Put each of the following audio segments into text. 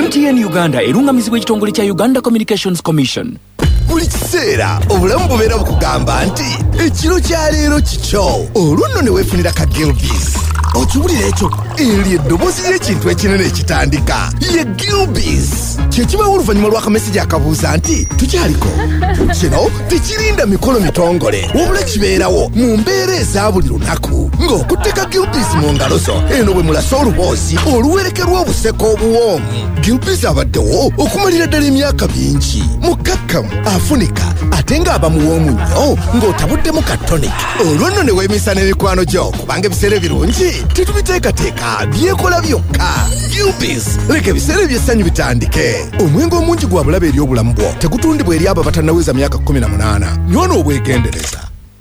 MTN Uganda erungamizibwa ekitongole kya Uganda Communications Commission. Buli kiseera obulamu bubeera bukugamba nti ekiro kya leero kikyo. Olwo nno ne weefunira ka Gilbis. Okiwulira ekyo eryo eddoboozi ly'ekintu ekinene ekitandika ye Gilbis. Kye kibawo oluvannyuma lw'akamesejji akabuuza nti tukyaliko. Kino tekirinda mikolo mitongole wabula kibeerawo mu mbeera eza buli lunaku ng'okutte ka Gilbis mu ngalo zo eno bwe mulasa oluboozi oluwerekerwa obuseko obuwoomu. Gilbis abaddewo okumalira ddala emyaka mingi mukakkamu afunika ate ng'aba muwoomu nnyo ng'otabuddemu ka tonic. Olwo nno ne weemisa n'emikwano gyo kubanga ebiseera ebirungi tetubiteekateeka byekola byokka. Gilbis leka ebiseera eby'essanyu bitandike. Omwenge omungi gwa bulabe eri obulamu bwo tegutundibwa eri abo abatannaweza myaka 18. Nywona obwegendereza.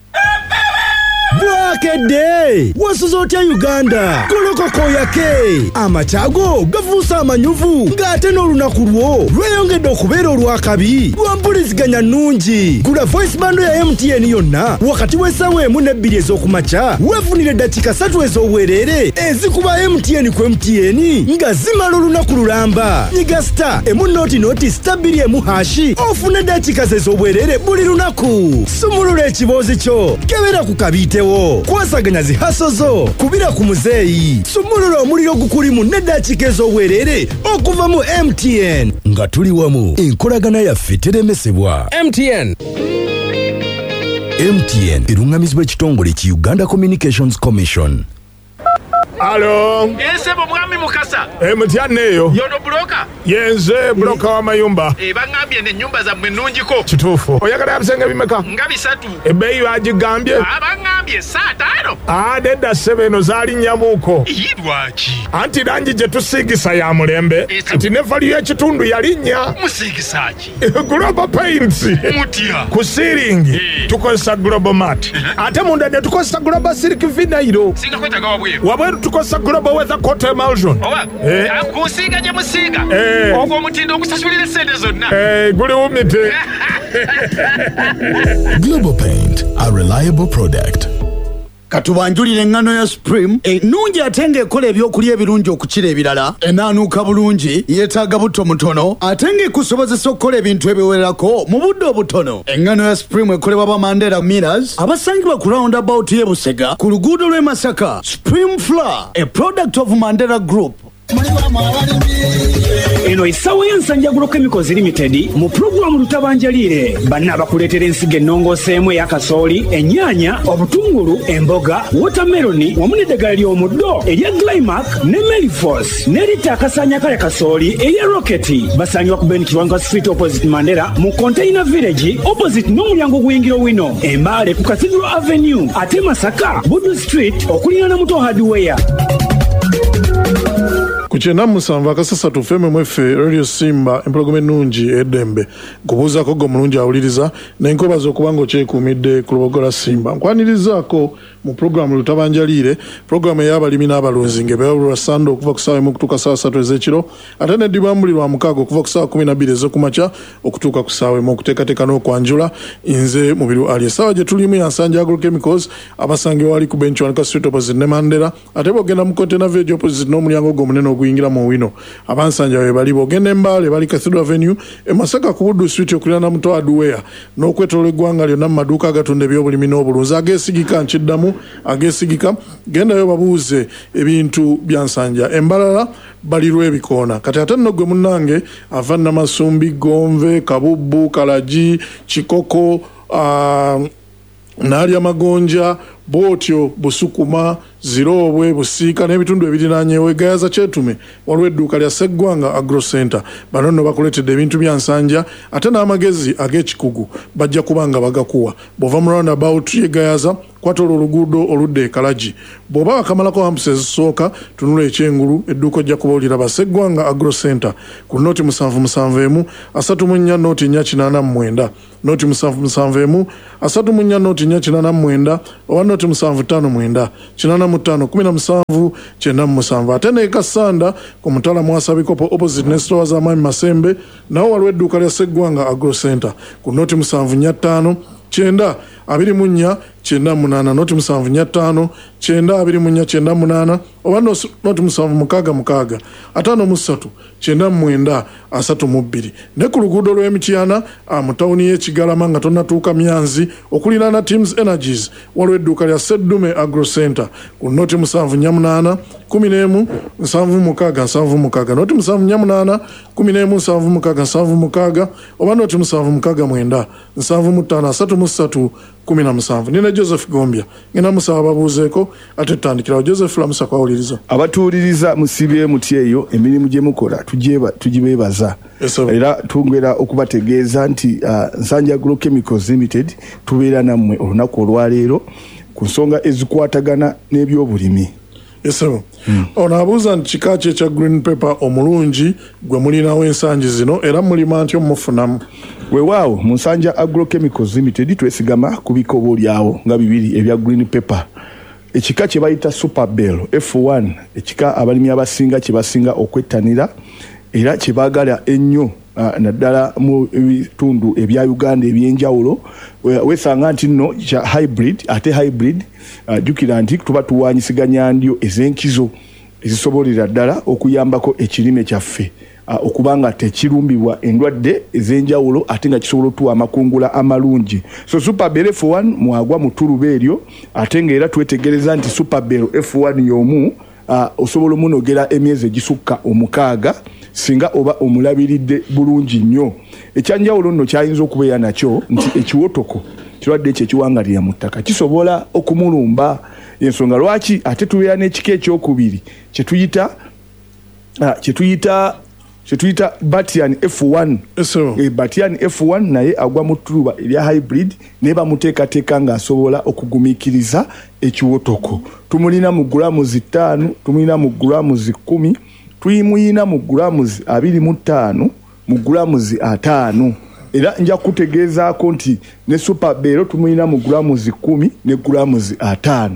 Bwakedde wasuza otya Uganda kolokoko yake amachaago gafuusa amanyuvu ng'ate n'olunaku lwo lweyongedde okubeera olwakabi lwampuliziganya nnungi. Gula voice bando ya MTN yonna wakati w'essaawa 1 ne 2 ez'okumakya weefunire eddakiika 3 ez'obwereere ezikuba MTN ku MTN nga zimala olunaku lulamba. Nyiga star emu star 2 hashi ofune eddakiika ez'obwereere buli lunaku. Sumulula ekiboozi kyo kebera ku kabitewo kwasaganya zihaso zo kubira ku muzeeyi. Sumulula omuliro gukulimu n'eddakiika ez'obwereere okuva mu MTN nga tuli wamu enkolagana yaffe teremesebwa. MTN erungamizibwa ekitongole ki Uganda Communications Commission. Alo. Nsebo mwami Mukasa. Mutyaneyo. Yono broka. Yenze broka wa mayumba. Bangambye ne nyumba za mwenungiko. Kituufu. Oyagala abisenge bimeka? Nga 3. Ebeeyi bagigambye? Bangambye 5. Dedda 7 zaali nyamuuko. Yidwaki. Anti langi gye tusiigisa ya mulembe. Anti ne value y'ekitundu yalinnya. Musiigisaki. Global Paints. Mutya. Ku ceiling tukozesa Global Mat. Ate munda ne tukozesa Global Silk Vinyl. Singa kwetaga wabweru. Wabweru tukozesa Global Weather Coat Emulsion. Kusiiga gye musiiga. Ogwo omutindo okusasulira essente zonna. Guli wumite. Global Paint, a reliable product. Katubanjulire engano ya Supreme ennungi ate ng'ekola ebyokulya ebirungi okukira ebirala, enaanuuka bulungi, yeetaaga butto mutono ate ng'ekusobozesa okukola ebintu ebiwererako mu budde obutono. Engano ya Supreme ekolebwa ba Mandela Millers abasangibwa ku roundabout y'e Busega ku luguudo lw'e Masaka. Supreme Flour, a product of Mandela Group. Eno essawa y'Ensanja Chemicals Limited mu programu Lutabanjaliire banna bakuleetera ensigo ennongoseemu eya kasooli, ennyaanya, obutungulu, emboga, watermeloni wamu n'eddagala ly'omuddo erya Glymac ne Melifos n'eritta akasaanya kaya kasooli erya Roketi. Basangibwa ku Ben Kiwanga Street opposite Mandela mu Container Village opposite n'omulyango gw'ingiro wino, Embaale ku Cathedral Avenue ate Masaka Budu Street okuliraana Muto Hardware. Kuchena musanva kasasa tufeme mwefe Radio Simba empologome ennungi eddembe kubuuzaako gwe mulungi awuliriza n'enkobaza okubanga okyekuumidde ku lubogola Simba. Nkwanirizaako mu programu Lutabanjaliire, programu ey'abalimi n'abalunzi ng'ebeewulwa Sande okuva ku ssaawa 1 okutuuka ssaawa 3 ez'ekiro ate n'eddibwa buli Lwamukaaga okuva ku ssaawa 12 ez'okumakya okutuuka ku ssaawa 1 okuteekateeka n'okwanjula. Nze Mubiru Ali. Essaawa gye tulimu ya Nsanja Agrochemicals abasangibwa wali ku Benchwanika Street opposite ne Mandela ate bw'ogenda mu Container Village opposite n'omulyango gw'omunene oguyingira mu wino. Abansanja we bali bw'ogenda Embaale bali Cathedral Avenue e Masaka ku Buddu Street okuliraana Muto Hardware n'okwetooloola eggwanga lyonna mu maduuka agatunda ebyobulimi n'obulunzi ageesigika nkiddamu ageesigika gendayo babuuze ebintu bya Nsanja. Embalala bali Lwebikoona kati ate nno gwe munnange ava Namasumbi, Gonve, Kabubbu, Kalagi, Kikoko, Naalya Magonja, Bwotyo, Busukuma, Ziroobwe, Busiika n'ebitundu ebiriraanyeewo Gayaza Kyetume waliwo edduuka lya Sseggwanga Agro Center. Bano nno bakuleetedde ebintu bya Nsanja ate n'amagezi ag'ekikugu bajja kubanga bagakuwa. Bw'ova mu roundabout ye Gayaza kwata oluguudo oludda e Kalagi. Bw'oba wakamalako ampusi ezisooka tunula ekyengulu edduuka ojja kuba oliraba Sseggwanga Agro Center ku nooti 771 34 nooti 489 nooti 771 34 nooti 489 oba nooti 759 85 17 97 ate ne Kasanda ku Mutala Mwasabikopo opposite ne store z'amaanyi Masembe nawo waliwo edduuka lya Sseggwanga Agro Center ku nooti 745 9 24 98 noti 745 924 98 oba noti 766 53 99 32 ne ku luguudo lw'Emityana mu tawuni y'Ekigalama nga tonnatuuka Myanzi okuliraana Teams Energies waliwo edduuka lya Seddume Agro Center ku noti 748 11 766 noti 748 11 766 oba noti 769 753 17 nina Joseph Gombia ngena musaba babuuzeeko ate tandikirawo Joseph lamusa kwawuliriza abatuuliriza musibye muti eyo emirimu gye mukola tugibeebaza era tungera okubategeeza nti Nsanja Agrochemicals Limited tubeera nammwe olunaku olwaleero ku nsonga ezikwatagana n'ebyobulimi. Yesebo. Ono abuuza nti kika kye kya green pepper omulungi gwe mulinawo ensangi zino era mulima ntyo mufunamu. Weewaawo mu Nsanja Agrochemicals Limited twesigama ku bikobo lyawo nga bibiri ebya green pepper. Ekika kye bayita Super Bell F1 ekika abalimi abasinga kye basinga okwettanira era kye baagala ennyo naddala mu bitundu ebya Uganda ebyenjawulo wesanga nti nno kya hybrid ate hybrid jukira nti tuba tuwanyisiganya ndyo ez'enkizo ezisobolera ddala okuyambako ekirime kyaffe okubanga tekirumbibwa endwadde ez'enjawulo ate nga kisobola otuwa amakungula amalungi. So Super Bell F1 mwagwa mu tuluba eryo ate ng'era twetegereza nti Super Bell F1 y'omu osobola omunogera emyezi egisukka 6 singa oba omulabiridde bulungi nnyo. Ekyanjawulo nno kyayinza okubeera nakyo nti ekiwotoko kirwadde ekyo ekiwangalira mu ttaka kisobola okumulumba. Ensonga lwaki ate tubeera n'ekika ekyokubiri kyetuyita Batian F1. Batian F1 naye agwa mu tuluba erya hybrid naye bamuteekateeka ng'asobola okugumiikiriza ekiwotoko. Tumulina mu gulamuzi 5, tumulina mu gulamuzi 10, tuyimuyina mu gulamuzi 25, mu gulamuzi 5. Era nja kutegeezaako nti ne Super Bell tumulina mu gulamuzi 10 ne gulamuzi 5.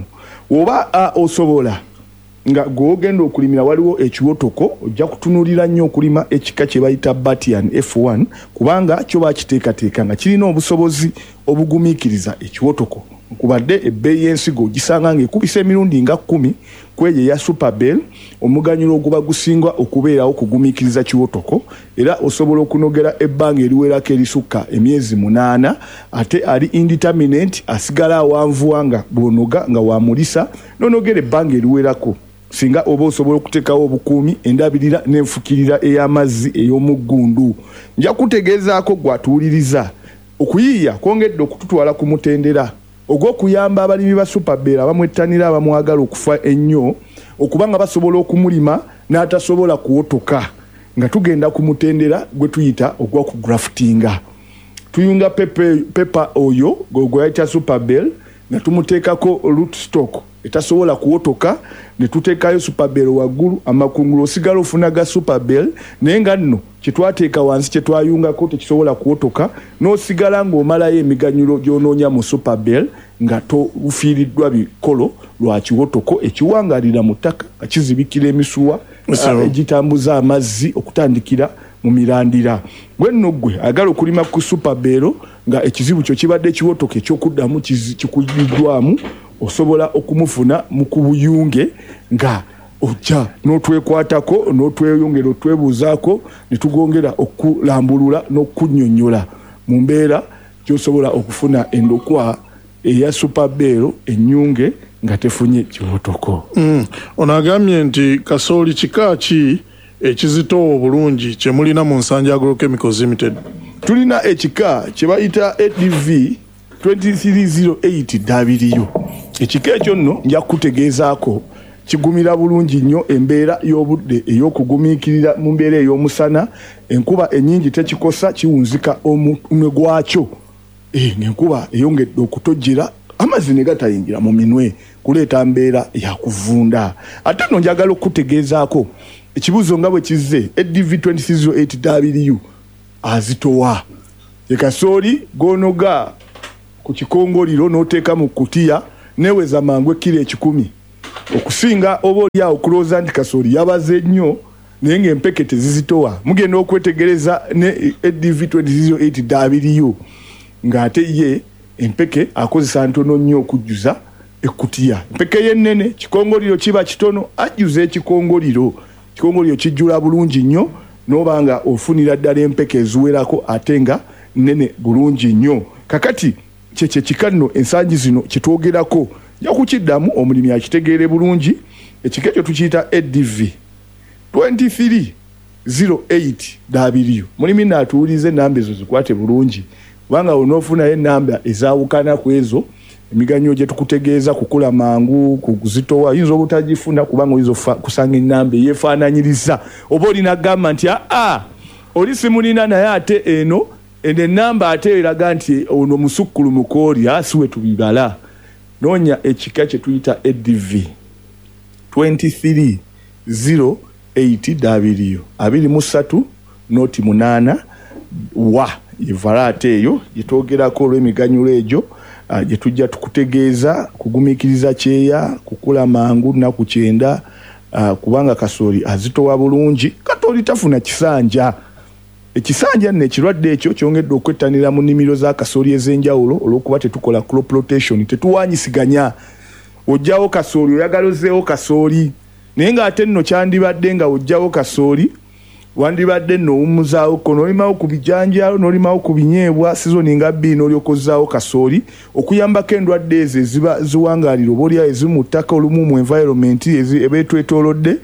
Oba osobola nga gwogenda okulimira waliwo ekiwotoko ojja kutunulira nnyo okulima ekika kye bayita Batian F1 kubanga kyo bakiteekateeka nga kirina obusobozi obugumiikiriza ekiwotoko. Nkubadde ebbeeyi y'ensigo gisanga ng'ekubisa emirundi nga 10 kweyo eya Super Bell omuganyulo oguba gusinga okubeerawo kugumiikiriza kiwotoko era osobola okunogera ebbanga eriwerako erisukka emyezi 8 ate ali indeterminate asigala awanvuwa nga bw'onoga nga wamulisa n'onogera ebbanga eriwerako singa oba osobola okuteekawo obukuumi endabirira n'enfukirira ey'amazzi ey'omuggundu. Nja kutegeezaako gwatuuliriza okuyiiya kwongedde okututwala ku mutendera ogw'okuyamba abalimi ba Super Bell abamwettanira abamwagala okufa ennyo okubanga basobola okumulima n'atasobola kuwotoka nga tugenda ku mutendera gwe tuyita ogwa ku graftinga. Tuyunga pepa oyo gwe yayita Super Bell nga tumuteekako rootstock etasobola kuwotoka ne tuteekayo Super Bell waggulu amakungulu osigala ofunaga Super Bell naye nga nno kyetwateeka wansi kyetwayungako tekisobola kuwotoka n'osigala ng'omalayo emiganyulo gy'onoonya mu Super Bell nga tofiiriddwa bikolo lwa kiwotoko ekiwangalira mu ttaka nga kizibikira emisuwa egitambuza amazzi okutandikira mu mirandira. Gwe nno gwe agala okulima ku Super Bell nga ekizibu kyo kibadde kiwotoka ekyokuddamu kikuyiddwamu osobola okumufuna mu kubuyunge nga ojja n'otwekwatako n'otweyongera otwebuuzaako ne tugongera okulambulula n'okunnyonnyola mu mbeera gy'osobola okufuna endokwa eya Super Bell ennyunge nga tefunye kiwotoko. Ono agambye nti kasooli kika ki ekizitowa obulungi kye mulina mu Nsanja Agrochemicals Limited? Tulina ekika kye bayita ADV 2308 W. Ekika ekyo nno nja kutegeezaako kigumira bulungi nnyo embeera y'obudde ey'okugumiikirira mu mbeera ey'omusana enkuba ennyingi tekikosa kiwunzika omutwe gwakyo ng'enkuba eyongedde okutojjera amazzi ne gatayingira mu minwe kuleeta mbeera ya kuvunda. Ate nno njagala okutegeezaako ekibuuzo nga bwe kizze ADV 2308 W azitowa ye kasooli gonoga ku kikongoliro n'oteeka mu kutiya neweza mangu ekiro 10 okusinga oba olyawo okulooza nti kasooli yabaze nnyo naye ng'empeke tezizitowa. Mugenda okwetegereza ne ADV 2308 W ng'ate ye empeke akozesa ntono nnyo okujjuza ekkutiya. Empeke y'ennene kikongoliro kiba kitono ajjuza ekikongoliro kijjula bulungi nnyo n'oba nga ofunira ddala empeke eziwerako ate nga nnene bulungi nnyo. Kakati kyekye kika nno ensangi zino kitwogerako yakukiddamu omulimi akitegeere bulungi. Ekika ekyo tukiyita ADV 2308W. Mulimi n'atuwulize ennamba ezo zikwate bulungi kubanga onoofunayo ennamba ezaawukana ku ezo emiganyulo gye tukutegeeza kukula mangu kuzitowa oyinza obutagifuna kubanga oyinza kusanga ennamba eyeefaananyiriza oba olina gamba nti oli simulina naye ate eno ennamba ate eraga nti ono musukkulumu kooli asiwe tubibala. Noonya ekika kye tuyita ADV 2308W 23 wa yevarate eyo yetwogerako olw'emiganyulo egyo gye tujja tukutegeeza kugumiikiriza kyeya kukula mangu nnaku 9 kubanga kasooli azitowa bulungi katooli tafuna kisanja. Ekisanja nno ekirwadde ekyo kyongedde okwettanira mu nnimiro za kasooli ez'enjawulo olw'okuba tetukola crop rotation, tetuwanyisiganya. Ojjawo kasooli oyagala ozzeewo kasooli naye ng'ate nno kyandibadde nga ojjawo kasooli wandibadde nno owummuzaawo ko n'olimawo ku bijanjalo n'olimawo ku binyeebwa sizoni nga bbiri n'olyokozzaawo kasooli okuyambako endwadde ezo eziba ziwangaalira oba olyawo ezimu mu ttaka olumu mu environment ebeetwetoolodde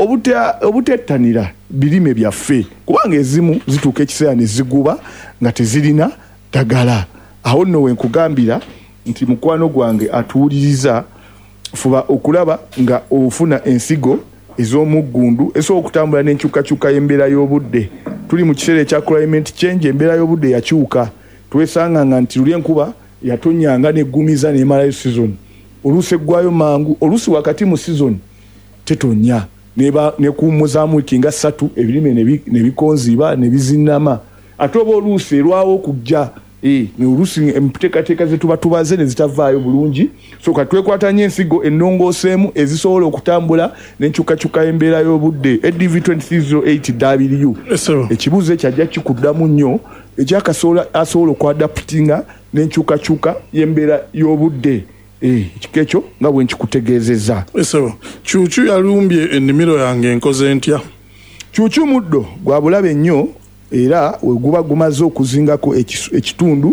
obutettanira birime byaffe kubanga ezimu zituuka ekiseera ne ziguba nga tezirina ddagala. Awo nno we nkugambira nti mukwano gwange atuwuliriza fuba okulaba nga ofuna ensigo ez'omuggundu esobola okutambula n'enkyukakyuka y'embeera y'obudde. Tuli mu kiseera ekya climate change, embeera y'obudde yakyuka. Twesanga nga nti luli enkuba yatonyanga neggumiza n'emalayo season. Oluusi eggwayo mangu, oluusi wakati mu season tetonya. Ne kuwummuzaamu wiki nga 3 ebirime ne bikonziba ne bizinama. Ate oba oluusi erwawo okujja ne oluusi enteekateeka ze tuba tubaze ne zitavaayo bulungi. So katwekwatanya ensigo ennongooseemu ezisobola okutambula n'enkyukakyuka y'embeera y'obudde. ADV 2308W ekibuuzo ekyo ajja kikuddamu nnyo ekyakasobola asobola okwadaptinga n'enkyukakyuka y'embeera y'obudde. Ekika ekyo nga bwe nkikutegeezezza. Cuucu yalumbye ennimiro yange enkoze ntya? Cuucu muddo gwa bulabe nnyo era we guba gumaze okuzingako ekitundu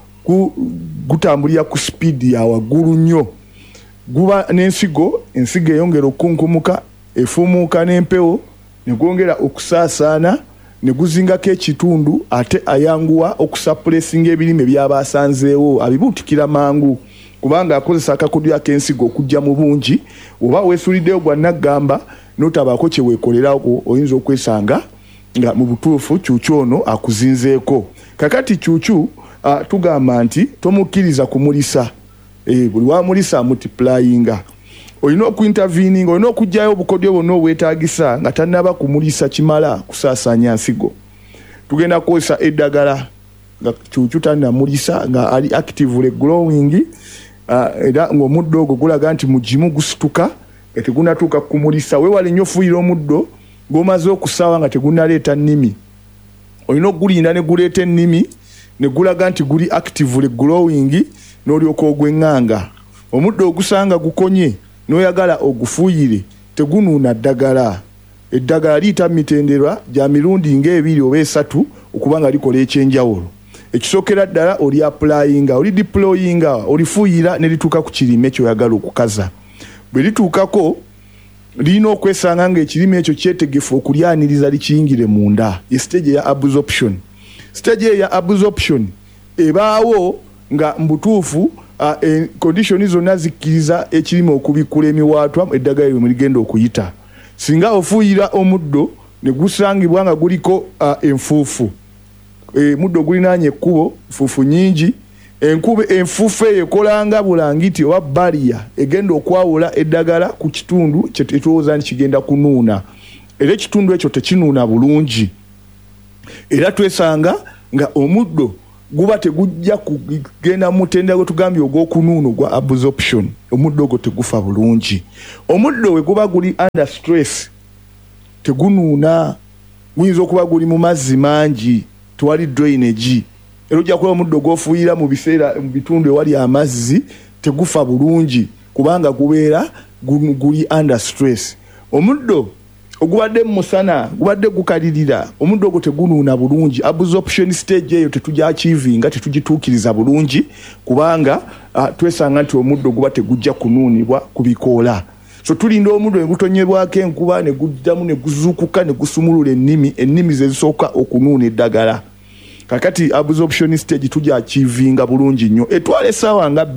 gutambulira ku sipiidi ya waggulu nnyo. Guba n'ensigo, ensigo eyongera okukunkumuka, efuumuuka n'empewo ne gwongera okusaasaana ne guzingako ekitundu ate ayanguwa okusapulesinga ebirime by'abaasanzeewo abibuutikira mangu kubanga akozesa akakudya k'ensigo okujja mu bungi. Oba weesuliddeyo gwa naggamba n'otabaako kye weekolerako oyinza okwesanga nga mu butuufu cuucu ono akuzinzeeko. Kakati cuucu tugamba nti tomukkiriza kumulisa. Buli wamulisa multiplyinga. Olina okuinterveninga, olina okugyayo obukodyo bwonna obwetaagisa nga tannaba kumulisa kimala kusaasaanya nsigo. Tugenda kukozesa eddagala nga cuucu tannamulisa nga ali actively growing era ng'omuddo ogwo gulaga nti mugimu gusituka nga tegunnatuuka kumulisa. Weewale nnyo ofuuyira omuddo ng'omaze okusaawa nga tegunnaleeta nnimi. Olina ogulinda ne guleeta ennimi ne gulaga nti guli actively growing n'olyoka ogw'eŋŋanga. Omuddo ogusanga gukonye n'oyagala ogufuuyire tegunuuna ddagala. Eddagala liyita mitenderwa gya mirundi ng'ebiri oba 3 okubanga likola ekyenjawulo. Ekisookera ddala oli applyinga, oli deployinga, olifuuyira ne lituuka ku kirime ky'oyagala okukaza. Bwe lituukako lina okwesanga ng'ekirime ekyo kyetegefu okulyaniriza likiyingire munda. Ye stage ya absorption. Stage ya absorption ebaawo nga mbutuufu condition zonna zikkiriza ekirime okubikula emiwaatwa eddagala lye muligenda okuyita. Singa ofuuyira omuddo ne gusangibwa nga guliko enfuufu. Muddo gulinaanye ekkubo, enfuufu nyingi. Enfuufu eyo ekolanga bulangiti oba barrier egenda okwawula eddagala ku kitundu kye tulowooza nti kigenda kunuuna. Era ekitundu ekyo tekinuuna bulungi. Era twesanga nga omuddo guba tegujja kugenda mu mutendera gwe tugambye ogw'okunuuna ogwa absorption. Omuddo ogwo tegufa bulungi. Omuddo we guba guli under stress tegunuuna. Guyinza okuba guli mu mazzi mangi, tewali drainage. erujja kuba omuddo gw'ofuuyira mu biseera mu bitundu ewali amazzi tegufa bulungi kubanga gubeera guli under stress. Omuddo ogubadde mu musana gubadde gukalirira omuddo ogwo tegunuuna bulungi. Absorption stage eyo tetujja achievinga tetugituukiriza bulungi kubanga twesanga nti omuddo guba tegujja kunuunibwa ku bikoola. So tulinda omuddo ne gutonyebwako enkuba ne guddamu ne guzuukuka ne gusumulula ennimi ze zisooka okunuuna eddagala. Kakati absorption stage tujja achievinga bulungi nnyo etwala essaawa nga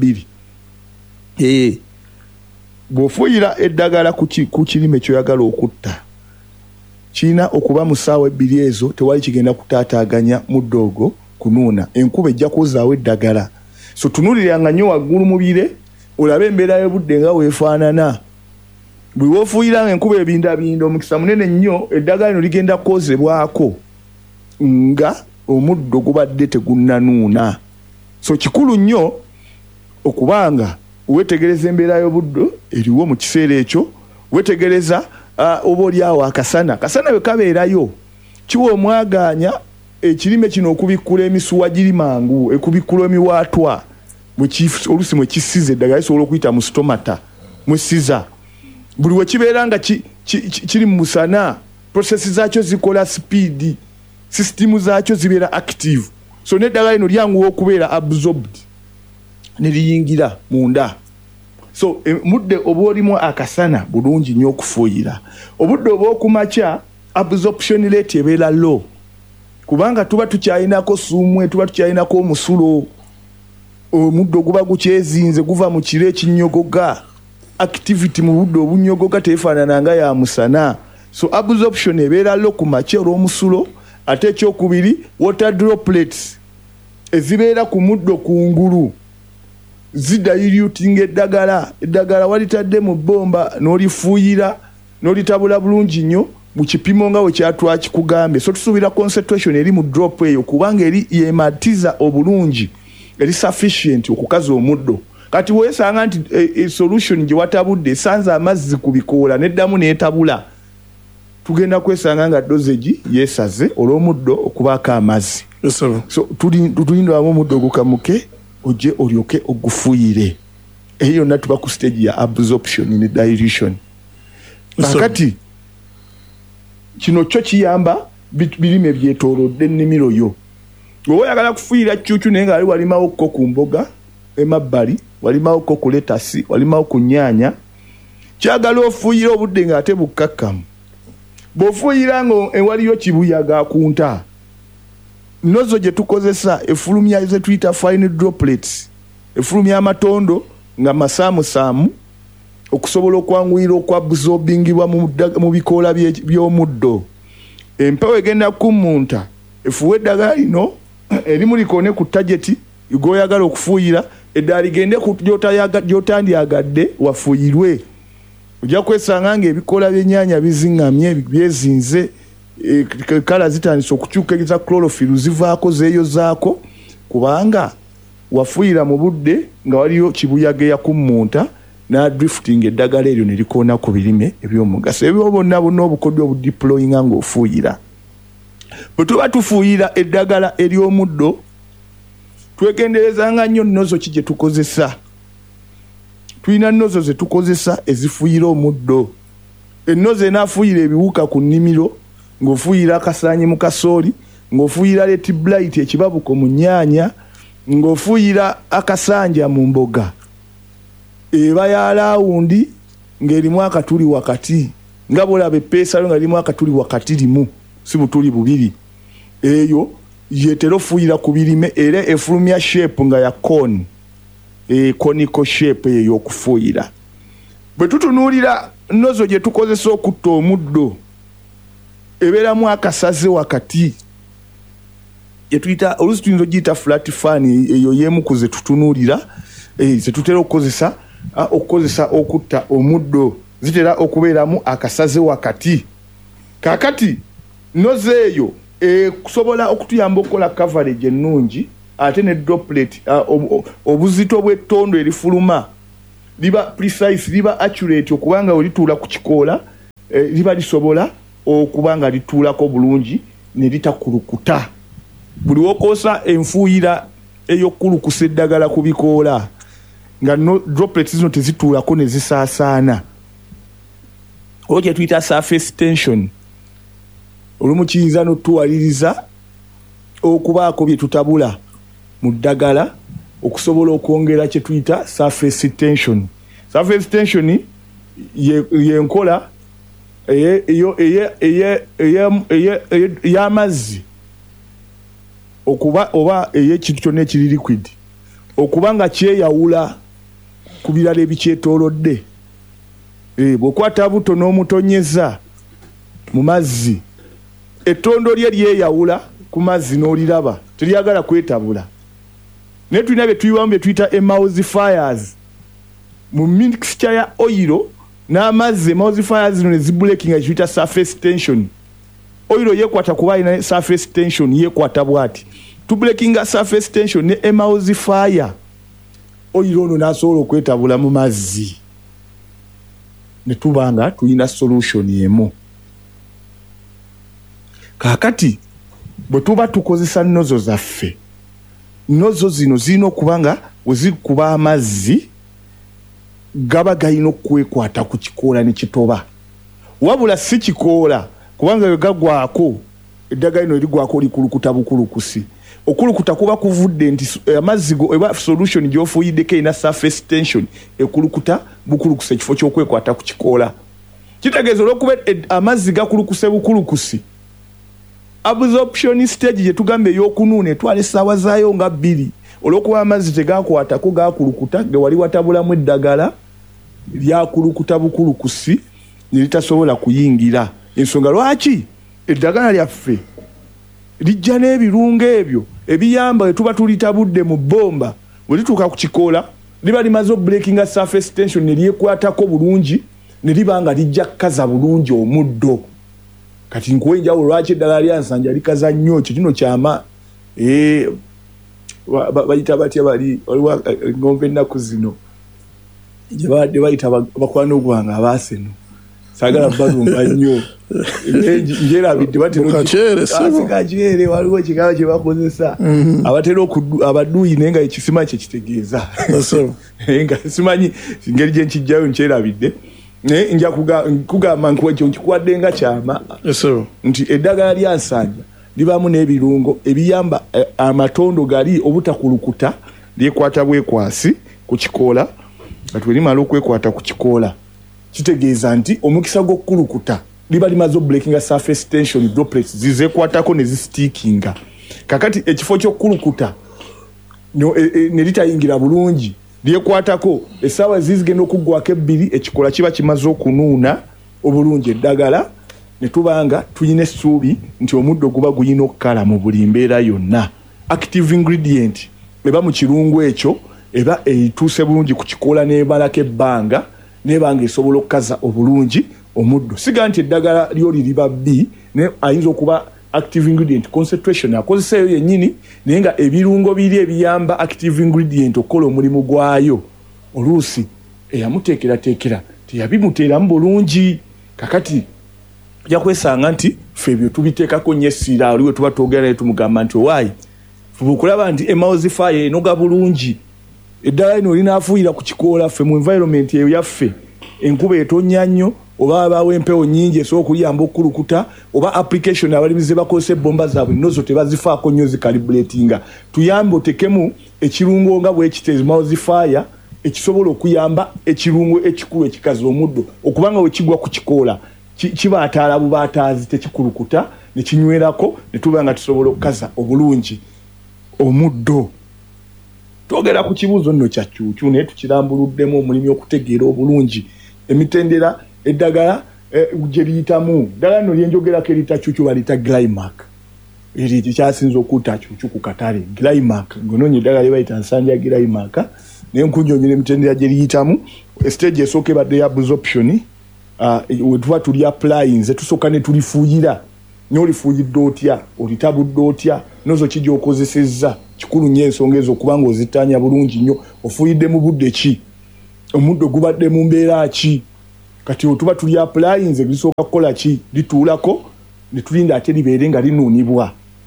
2. Bw'ofuuyira eddagala ku kirime kyoyagala okutta kiina okuba mu ssaawa 2 ezo tewali kigenda kutaataaganya muddo ogwo kunuuna. Enkuba ejja kuzaawo eddagala. So tunuuliranga nnyo waggulu mu bire olabe embeera y'obudde nga weefaanana. Bwe woofuuyiranga enkuba ebindabinda omukisa munene nnyo eddagala lino ligenda kukozebwako nga omuddo gubadde tegunnanuuna. So kikulu nnyo okubanga wetegereza embeera y'obudde eriwo mu kiseera ekyo, wetegereza oba oliawo akasana bwe kabeerayo kiwa omwaganya ekirime kino okubikkula emisuwa giri mangu ekubikkula emiwaatwa oluusi mwe kisiza eddagala lisobola okuyita mu stomata mwesiza. Buli we kibeera nga kiri mu musana prosesi zaakyo zikola speed, sisitimu zaakyo zibeera active. So n'eddagala lino lyanguwa okubeera absorbed ne liyingira munda. So mudde oba olimu akasana bulungi nnyo okufuuyira. Obudde oba okumakya absorption rate ebeera low kubanga tuba tukyayinako suumwe, tuba tukyayinako omusulo. Omuddo guba gukyezinze guva mu kiro ekinnyogoga. Activity mu budde obunnyogoga tefaanana nga ya musana. So absorption ebeera low ku makya olw'omusulo. Ate ekyokubiri water droplets ezibeera ku muddo kungulu zidiluting eddagala walitadde mu bbomba n'olifuuyira n'olitabula bulungi nnyo mu kipimo nga bwe kyatwakikugambye. So tusuubira concentration eri mu drop eyo kubanga eri yematiza obulungi eri sufficient okukaza omuddo. Kati weesanga nti solution gye watabudde esanze amazzi ku bikoola n'eddamu n'etabula tugenda kwesanga nga dosage yeesaze olw'omuddo okubaako amazzi. So tulindamu omuddo ogukamuke ojje olyoke ogufuuyire. Eyo yonna tuba ku stage ya absorption ne dilution. Kakati kino kyo kiyamba birime byetoolodde ennimiro yo. Bw'oba oyagala kufuuyira ccuucu naye nga wali walimawo ko ku mboga emabbali, walimawo ko ku letasi, walimawo ku nnyaanya, kyagala ofuuyira obudde ng'ate bukkakkamu. Bw'ofuuyira nga ewaliyo kibuyaga ku nta, nozo gye tukozesa efulumya ze tuyita fine droplets, efulumya amatondo nga masaamusaamu okusobola okwanguyira okwabsorbingibwa mu bikoola by'omuddo. Empewo egenda kumunta efuwe eddagala lino erimu likone ku tageti goyagala okufuuyira eddala ligende ku gy'otandyagadde wafuuyirwe. Ojja kwesanga ng'ebikoola by'ennyaanya bizingamye byezinze, kala zitandise okukyukiriza chlorophyll zivaako zeeyozaako kubanga wafuuyira mu budde nga waliyo kibuyaga eyakummunta n'adrifting eddagala eryo ne likoona ku birime eby'omugaso. Ebyo bonna obukodyo obudeployinga ng'ofuuyira. Bwe tuba tufuuyira eddagala ery'omuddo twegenderezanga nnyo nnozo ki gye tukozesa. Tulina nnozo ze tukozesa ezifuuyira omuddo. Ennozo enaafuuyira ebiwuka ku nnimiro, ng'ofuuyira akasaanyi mu kasooli, ng'ofuuyira leti blight ekibabuko mu nnyaanya, ng'ofuuyira akasanja mu mboga. Eba ya laawundi ng'erimu akatuli wakati, nga bw'olaba eppeesalo nga erimu akatuli wakati limu, si butuli bubiri. Eyo yeetera ofuuyira ku birime era efulumya shape nga ya cone, conical shape eyo y'okufuuyira. Bwe tutunuulira nnozo gye tukozesa okutta omuddo ebeeramu akasaze wakati oluusi tuyinza ogiyita flat fan, eyo y'emu ku ze tutunuulira ze tutera okukozesa okutta omuddo, zitera okubeeramu akasaze wakati. Kaakati nnozo eyo kusobola okutuyamba okukola coverage ennungi ate ne droplet obuzito bw'ettondo erifuluma liba precise, liba accurate okubanga olituula ku kikoola liba lisobola okuba nga lituulako bulungi ne litakulukuta. buli wokoosa enfuuyira ey'okukulukusa eddagala ku bikoola nga droplets zino tezituulako ne zisaasaana olwo kye tuyita surface tension olumu kiyinza n'otuwaliriza okubaako bye tutabula mu ddagala okusobola okwongera kye tuyita surface tension. Surface tension yenkola ey'amazzi okuba oba ey'ekintu kyonna ekiri liquid okuba nga kyeyawula ku birala ebikyetoolodde. Bw'okwata buto n'omutonyeza mu mazzi ettondo lye lyeyawula ku mazzi n'oliraba teryagala kwetabula. Naye tulina bye tuyiwamu bye tuyita emulsifiers mu mixture ya oil n'amazzi. Emulsifiers zino ne zibreakinga tuyita surface tension. Oil yekwata kuba ina surface tension yekwata bwati to breakinga surface tension ne emulsifier oil ono n'asobola okwetabula mu mazzi ne tubanga tulina solution emu. Kaakati bwe tuba tukozesa nozo zaffe nozo zino zirina okuba nga we zikuba amazzi gaba galina okwekwata ku kikoola ne kitoba wabula si kikoola kubanga we gagwako eddagala lino erigwako likulukuta bukulukusi. Okulukuta kuba kuvudde nti amazzi go eba solution gy'ofuuyiddeko erina surface tension ekulukuta bukulukuse ekifo ky'okwekwata ku kikoola. Kitegeeza olw'okuba amazzi gakulukuse bukulukusi absorption stage gye tugamba ey'okunuuna etwala essaawa zaayo nga 2 olw'okuba amazzi tegakwatako gakulukuta ge wali watabulamu eddagala lyakulukuta bukulukusi ne litasobola kuyingira. Ensonga lwaki eddagala lyaffe lijja n'ebirungo ebyo ebiyamba we tuba tulitabudde mu bbomba bwe lituuka ku kikoola liba limaze breakinga surface tension ne lyekwatako bulungi ne liba nga lijja kukaza bulungi omuddo. Kati nkuwe enjawulo lwaki eddagala lya Nsanja likaza nnyo ekyo kino kyama bayita batya bali waliwo ngombe ennaku zino gye badde bayita bakwano ogwanga abaaseno sagala balumba nnyo njerabidde bateraakacere waliwo ekigalo kye bakozesa abatera abaduuyi naye nga ekisima kye kitegeeza nga simanyi ngeri gye nkijjayo nkyerabidde naye nja kugamba nkyo nkikuwadde nga kyama nti eddagala lya Nsanja libamu n'ebirungo ebiyamba amatondo gali obutakulukuta lyekwata bwekwasi ku kikoola nga twerimala okwekwata ku kikoola kitegeeza nti omukisa gw'okukulukuta liba limaze breakinga surface tension droplets zizekwatako ne zistickinga. Kakati ekifo ky'okukulukuta ne litayingira bulungi lyekwatako essaawa zizigenda okuggwako 2 ekikola kiba kimaze okunuuna obulungi eddagala ne tubanga tulina essuubi nti omuddo guba guyina okukala mu buli mbeera yonna. Active ingredient eba mu kirungo ekyo eba eyituuse bulungi ku kikoola n'ebalako ebbanga nebanga esobola okukaza obulungi omuddo. Siga nti eddagala lyo liriba bbi ne ayinza okuba active ingredient concentration akozeseeyo yennyini naye nga ebirungo biri ebiyamba active ingredient okukola omulimu gwayo oluusi eyamuteekerateekera teyabimuteeramu bulungi. Kakati ojja kwesanga nti ffe ebyo tubiteekako nnyo essira oliwe tuba twogera naye tumugamba nti owaayi fuba okulaba nti emulsifier enoga bulungi eddagala lino linaafuuyira ku kikoola ffe mu environment eyo yaffe enkuba etonnya nnyo oba abaawo empewo nnyingi esobola okuyamba okukulukuta oba application abalimizi bakozesa ebbomba zaabwe nozo tebazifaako nnyo zikalibratinga tuyambe otekemu ekirungo nga bwekite emulsifier ekisobola okuyamba ekirungo ekikulu ekikaza omuddo okubanga we kigwa ku kikoola kibaataala bubaataazi tekikulukuta ne kinywerako ne tuba nga tusobola okukaza obulungi omuddo. Twogera ku kibuuzo nno kya kyukyu naye tukirambuluddemu omulimi okutegeera obulungi emitendera eddagala gye liyitamu. Ddagala nno lyenjogerako erita kyukyu baliyita Glymac eri kyasinza okutta kyukyu ku katale Glymac ngonoonya eddagala lye bayita Nsanja Glymac naye nkunjonyera emitendera gye liyitamu estage esooka ebadde ya absorption we tuba tuli applyinze tusooka ne tulifuuyira n'olifuuyidde otya olitabudde otya nozo kijja okozesezza kikulu nnyo ensonga ezo okubanga ozitaanya bulungi nnyo ofuuyidde mu budde ki omuddo gubadde mu mbeera ki kati otuba tuli applyinze lisooka kukola ki lituulako ne tulinda ate libeere nga linuunibwa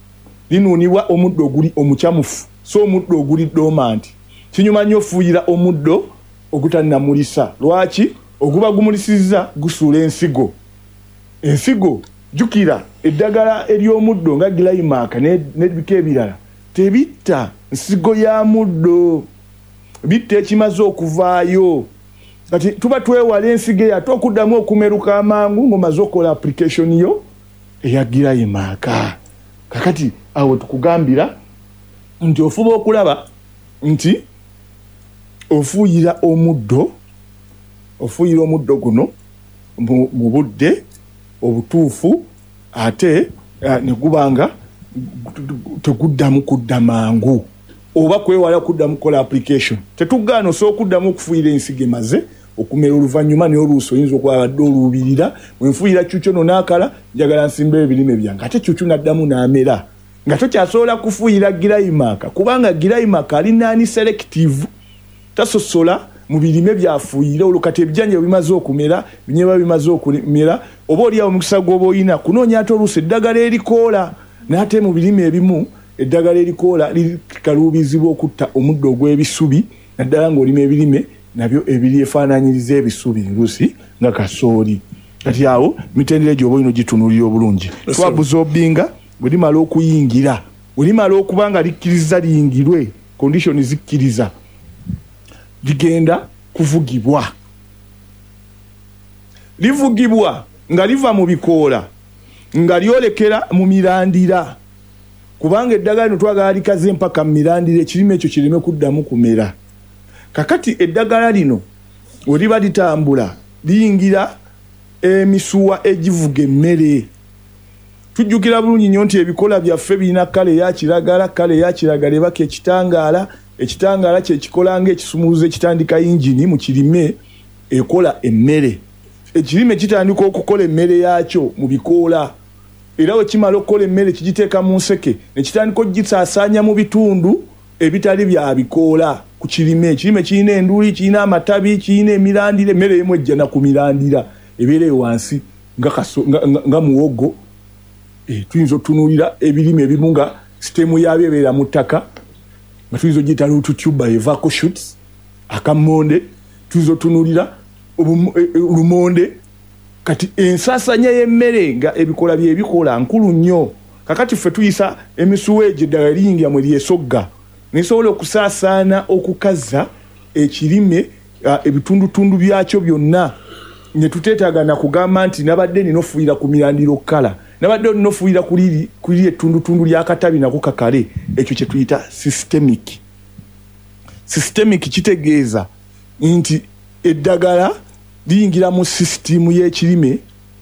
linunibwa omuddo oguli omukyamufu so omuddo oguli dormant. Kinyuma nnyo ofuuyira omuddo ogutannamulisa. Lwaki? Oguba gumulisizza gusuula ensigo. Ensigo jukira eddagala ery'omuddo nga Glymac n'ebika ebirala tebitta nsigo ya muddo, bitta ekimaze okuvaayo. Kati tuba twewala ensigo ate okuddamu okumeruka amangu ng'omaze okola application yo eya Glymac. Kakati awo tukugambira nti ofuba okulaba nti ofuuyira omuddo guno mu budde obutuufu ate ne gubanga teguddamu kudda mangu oba kwewala kuddamu kola application. Tetugaana osobola okuddamu okufuuyira ensigo emaze okumera oluvannyuma naye oluusi oyinza okuba abadde oluubirira bwenfuuyira kyukyo no naakala njagala nsimba ebirime byange ate kyukyo n'addamu n'amera nga tokyasobola kufuuyira Glymac kubanga Glymac ali naani selective tasosola mu birime byafuuyira olwo kati ebijanja bimaze okumera binyeba bimaze okumera oba oli awo mukisa gw'oba oyina kunoonya ate oluusi eddagala erikoola n'ate mu birime ebimu eddagala erikoola likaluubizibwa okutta omuddo ogw'ebisubi naddala ng'olima ebirime nabyo ebiryefaananyiriza ebisubi luusi nga kasooli. Kati awo mitendera gy'oba oyina ogitunuulira obulungi. Twabuzobinga bwe limala okuyingira bwe limala okuba nga likkiriza liyingirwe condition zikkiriza ligenda kuvugibwa. Livugibwa nga liva mu bikoola nga lyolekera mu mirandira kubanga eddagala lino twagala likaze mpaka mu mirandira ekirime ekyo kireme kuddamu kumera. Kakati eddagala lino we liba litambula liyingira emisuwa egivuga emmere. Tujjukira bulungi nnyo nti ebikola byaffe birina kale eya kiragala ebaka ekitangaala kye kikola ng'ekisumuluzo ekitandika yingini mu kirime ekola emmere. Ekirime kitandika okukola emmere yaakyo mu bikoola era we kimala okukola emmere kigiteeka mu nseke ne kitandika ogisaasaanya mu bitundu ebitali bya bikoola ku kirime. Ekirime kirina enduuli, kirina amatabi, kirina emirandira, emmere emu ejjana ku mirandira ebeera wansi nga muwogo. Tuyinza otunuulira ebirime ebimu nga sitemu yaabyo ebeera mu ttaka nga tuyinza ogiyita lututuba evako shoots akamonde. Tuyinza otunuulira lumonde. Kati ensaasanya y'emmere nga ebikola byebikola nkulu nnyo. Kakati ffe tuyisa emisuwa egyo eddagala liyingira mwe lyesogga nesobola okusaasaana okukaza ekirime ebitundutundu byakyo byonna ne tuteetaaga na kugamba nti nabadde nina ofuuyira ku mirandiro kkala nabadde nina ofuuyira kuli ettundutundu ly'akatabi nako kakale. Ekyo kye tuyita systemic. Systemic kitegeeza nti eddagala liyingira mu sisitimu y'ekirime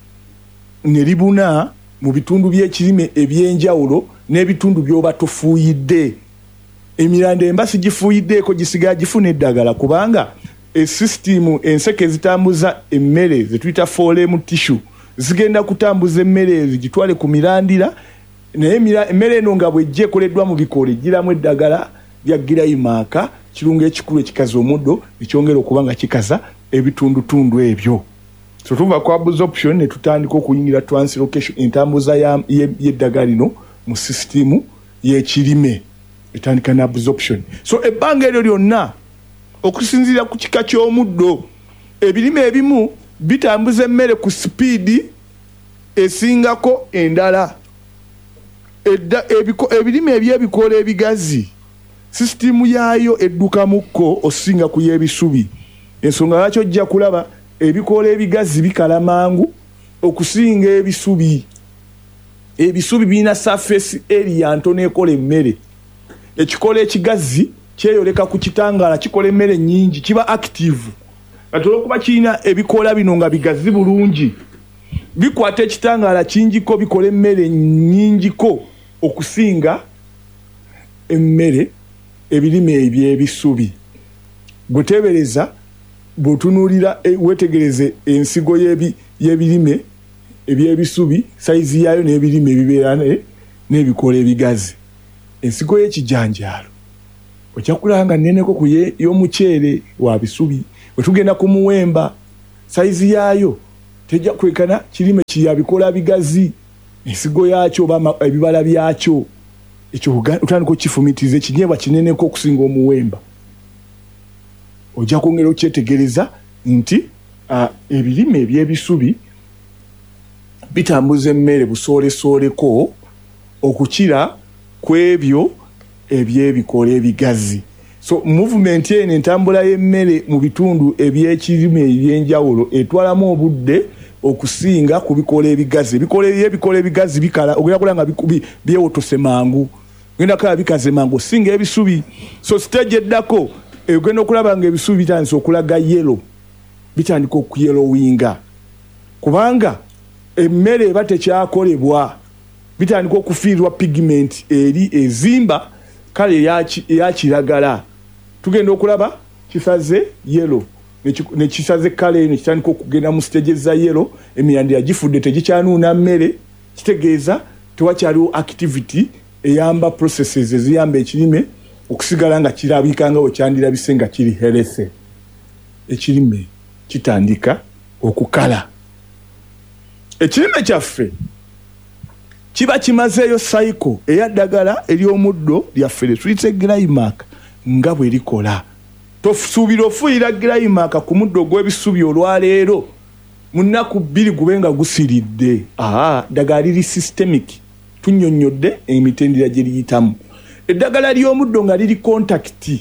ne libuna mu bitundu by'ekirime ebyenjawulo n'ebitundu by'oba tofuuyidde. Emiranda embasi gifuuyiddeeko gisigala gifuna eddagala kubanga esisitimu enseke zitambuza emmere zetuyita phloem tissue zigenda kutambuza emmere ezo gitwale ku mirandira naye emmere eno nga bw'ejja ekoleddwa mu bikoola eggiramu eddagala lya Glymac kirungo ekikulu ekikaza omuddo ekyongera okuba nga kikaza ebitundutundu ebyo. So tuva ku absorption ne tutandika okuyingira translocation entambuza y'eddagala lino mu sisitimu y'ekirime etandika na absorption. So ebbanga eryo lyonna okusinziira ku kika ky'omuddo ebirime ebimu bitambuza emmere ku sipiidi esingako endala. Ebirime eby'ebikoola ebigazi sisitimu yaayo eddukamukko osinga ku y'ebisubi. Ensonga lwaki ojja kulaba ebikoola ebigazi bikala mangu okusinga ebisubi. Ebisubi birina surface area ntono ekola emmere. Ekikoola ekigazi kyeyoleka ku kitangaala kikola emmere nnyingi kiba active. Kati olw'okuba kirina ebikoola bino nga bigazi bulungi bikwata ekitangaala kingiko bikola emmere nnyingiko okusinga emmere ebirime eby'ebisubi. Bweteebereza bw'otunuulira wetegereze ensigo y'ebirime eby'ebisubi sayizi yaayo n'ebirime ebibeera n'ebikoola ebigazi. Ensigo y'ekijanjaalo ojja kulaba nga nneneko ku y'omuceere wa bisubi. Bwe tugenda ku muwemba sayizi yaayo tejja kwekana kirime kya bikoola bigazi ensigo yaakyo oba ebibala byakyo. ekyo utandika okifumitiza ekinyeebwa kineneko okusinga omuwemba ojja kwongera okyetegereza nti ebirime ebyebisubi bitambuza emmere busoolesooleko okukira ku ebyo ebyebikola ebigazi. So movement eno entambula y'emmere mu bitundu eby'ekirime ebyenjawulo etwalamu obudde okusinga ku bikola ebigazi. Ebikola ebigazi bikala ogenda kulanga byewotose mangu, ogenda kala bikaze mangu singa ebisubi. So stage eddako ogenda okulaba nga ebisubi bitandise okulaga yellow, bitandika okuyelowinga kubanga emmere eba tekyakolebwa, bitandika okufiirwa pigment eri ezimba kale eya kiragala. Tugenda okulaba kisaze yellow ne kisaze kale ne kitandika okugenda mu stage za yellow, emiyandi yagifudde tegikyanuuna mmere, kitegeeza tewakyaliwo activity eyamba processes eziyamba ekirime okusigala nga kirabika nga okyandirabise nga kiri healthy. Ekirime kitandika okukala. Ekirime kyaffe kiba kimazeeyo cycle eyaddagala ery'omuddo lyaffe lyetuyita glymark nga bwe likola. Tosuubira ofuuyira glymark ku muddo gw'ebisubi olwaleero mu nnaku 2 gube nga gusiridde. Ddagala liri systemic, tunnyonnyodde emitendera gye liyitamu. Eddagala ly'omuddo nga liri contact,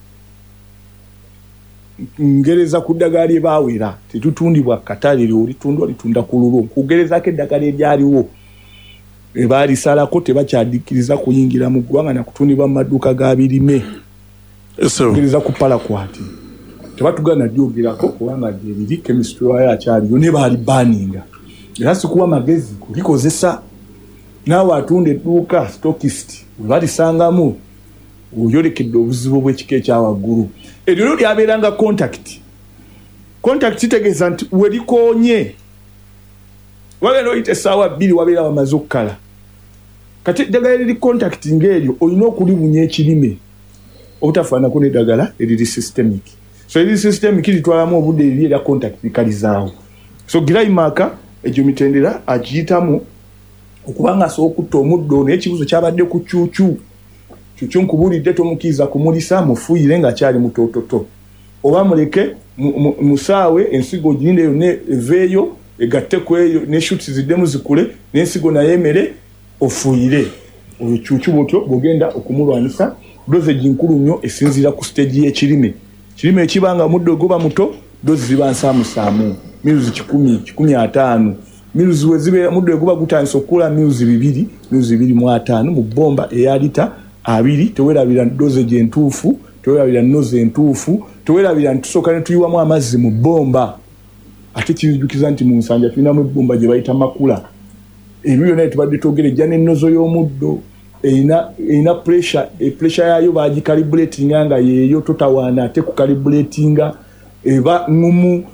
ngereza ku ddagala lye baawera tetutundibwa katale litunda ku lulwo, kugerezaako eddagala eryaliwo ebaalisalako tebakyadikiriza kuyingira mu ggwanga na kutundibwa mu maduuka ga birime. Ngereza ku palakwati tebatugana lyogerako kubanga lyeriri chemistry wayo akyaliyo ne baali baninga. Era sikuwa magezi kulikozesa naawe atunda edduuka stockist balisangamu oyolekedde obuzibu bw'ekika ekyawaggulu. Eryo lyabeeranga contact kitegeeza nti welikoonye wagenda oyita essaawa 2 wabeera wamaze okukala. Kati eddagala liri contact ng'eryo olina okulibunya ekirime obutafaanako n'eddagala eriri systemic. So eriri systemic litwalamu obudde eriri era contact likalizaawo. So glymark egyo mitendera agiyitamu okubanga asobola okutta omuddo n'ekibuzo kyabadde ku cuucu nkubulidde tomukiiza kumulisa mufuuyire nga kyali mutoototo oba muleke musaawe ensigo ginde yonna eveeyo egatte ku eyo n'eshuti ziddemu zikule n'ensigo naye emere ofuuyire. Oyo cuucu bwotyo bw'ogenda okumulwanisa. Doze ginkulu nnyo esinziira ku stage y'ekirime. Kirime ekibanga muddo guba muto dozi ziba nsaamusaamu miruzi 10-15. Miruzi we zibeera muddo guba gutandise okukula miruzi 2-2.5 mu bbomba eya lita 2. Tewerabira doze gye ntuufu, tewerabira noze entuufu, tewerabira ntusooka ne tuyiwamu amazzi mu bbomba. Ate kijjukiza nti mu nsanja tulinamu ebbomba gye bayita makula. Ebyo byonna tubadde twogera ejja n'ennozo y'omuddo erina pressure yaayo bagicalibratinga nga yeeyo totawaana ate kucalibratinga eba ngumu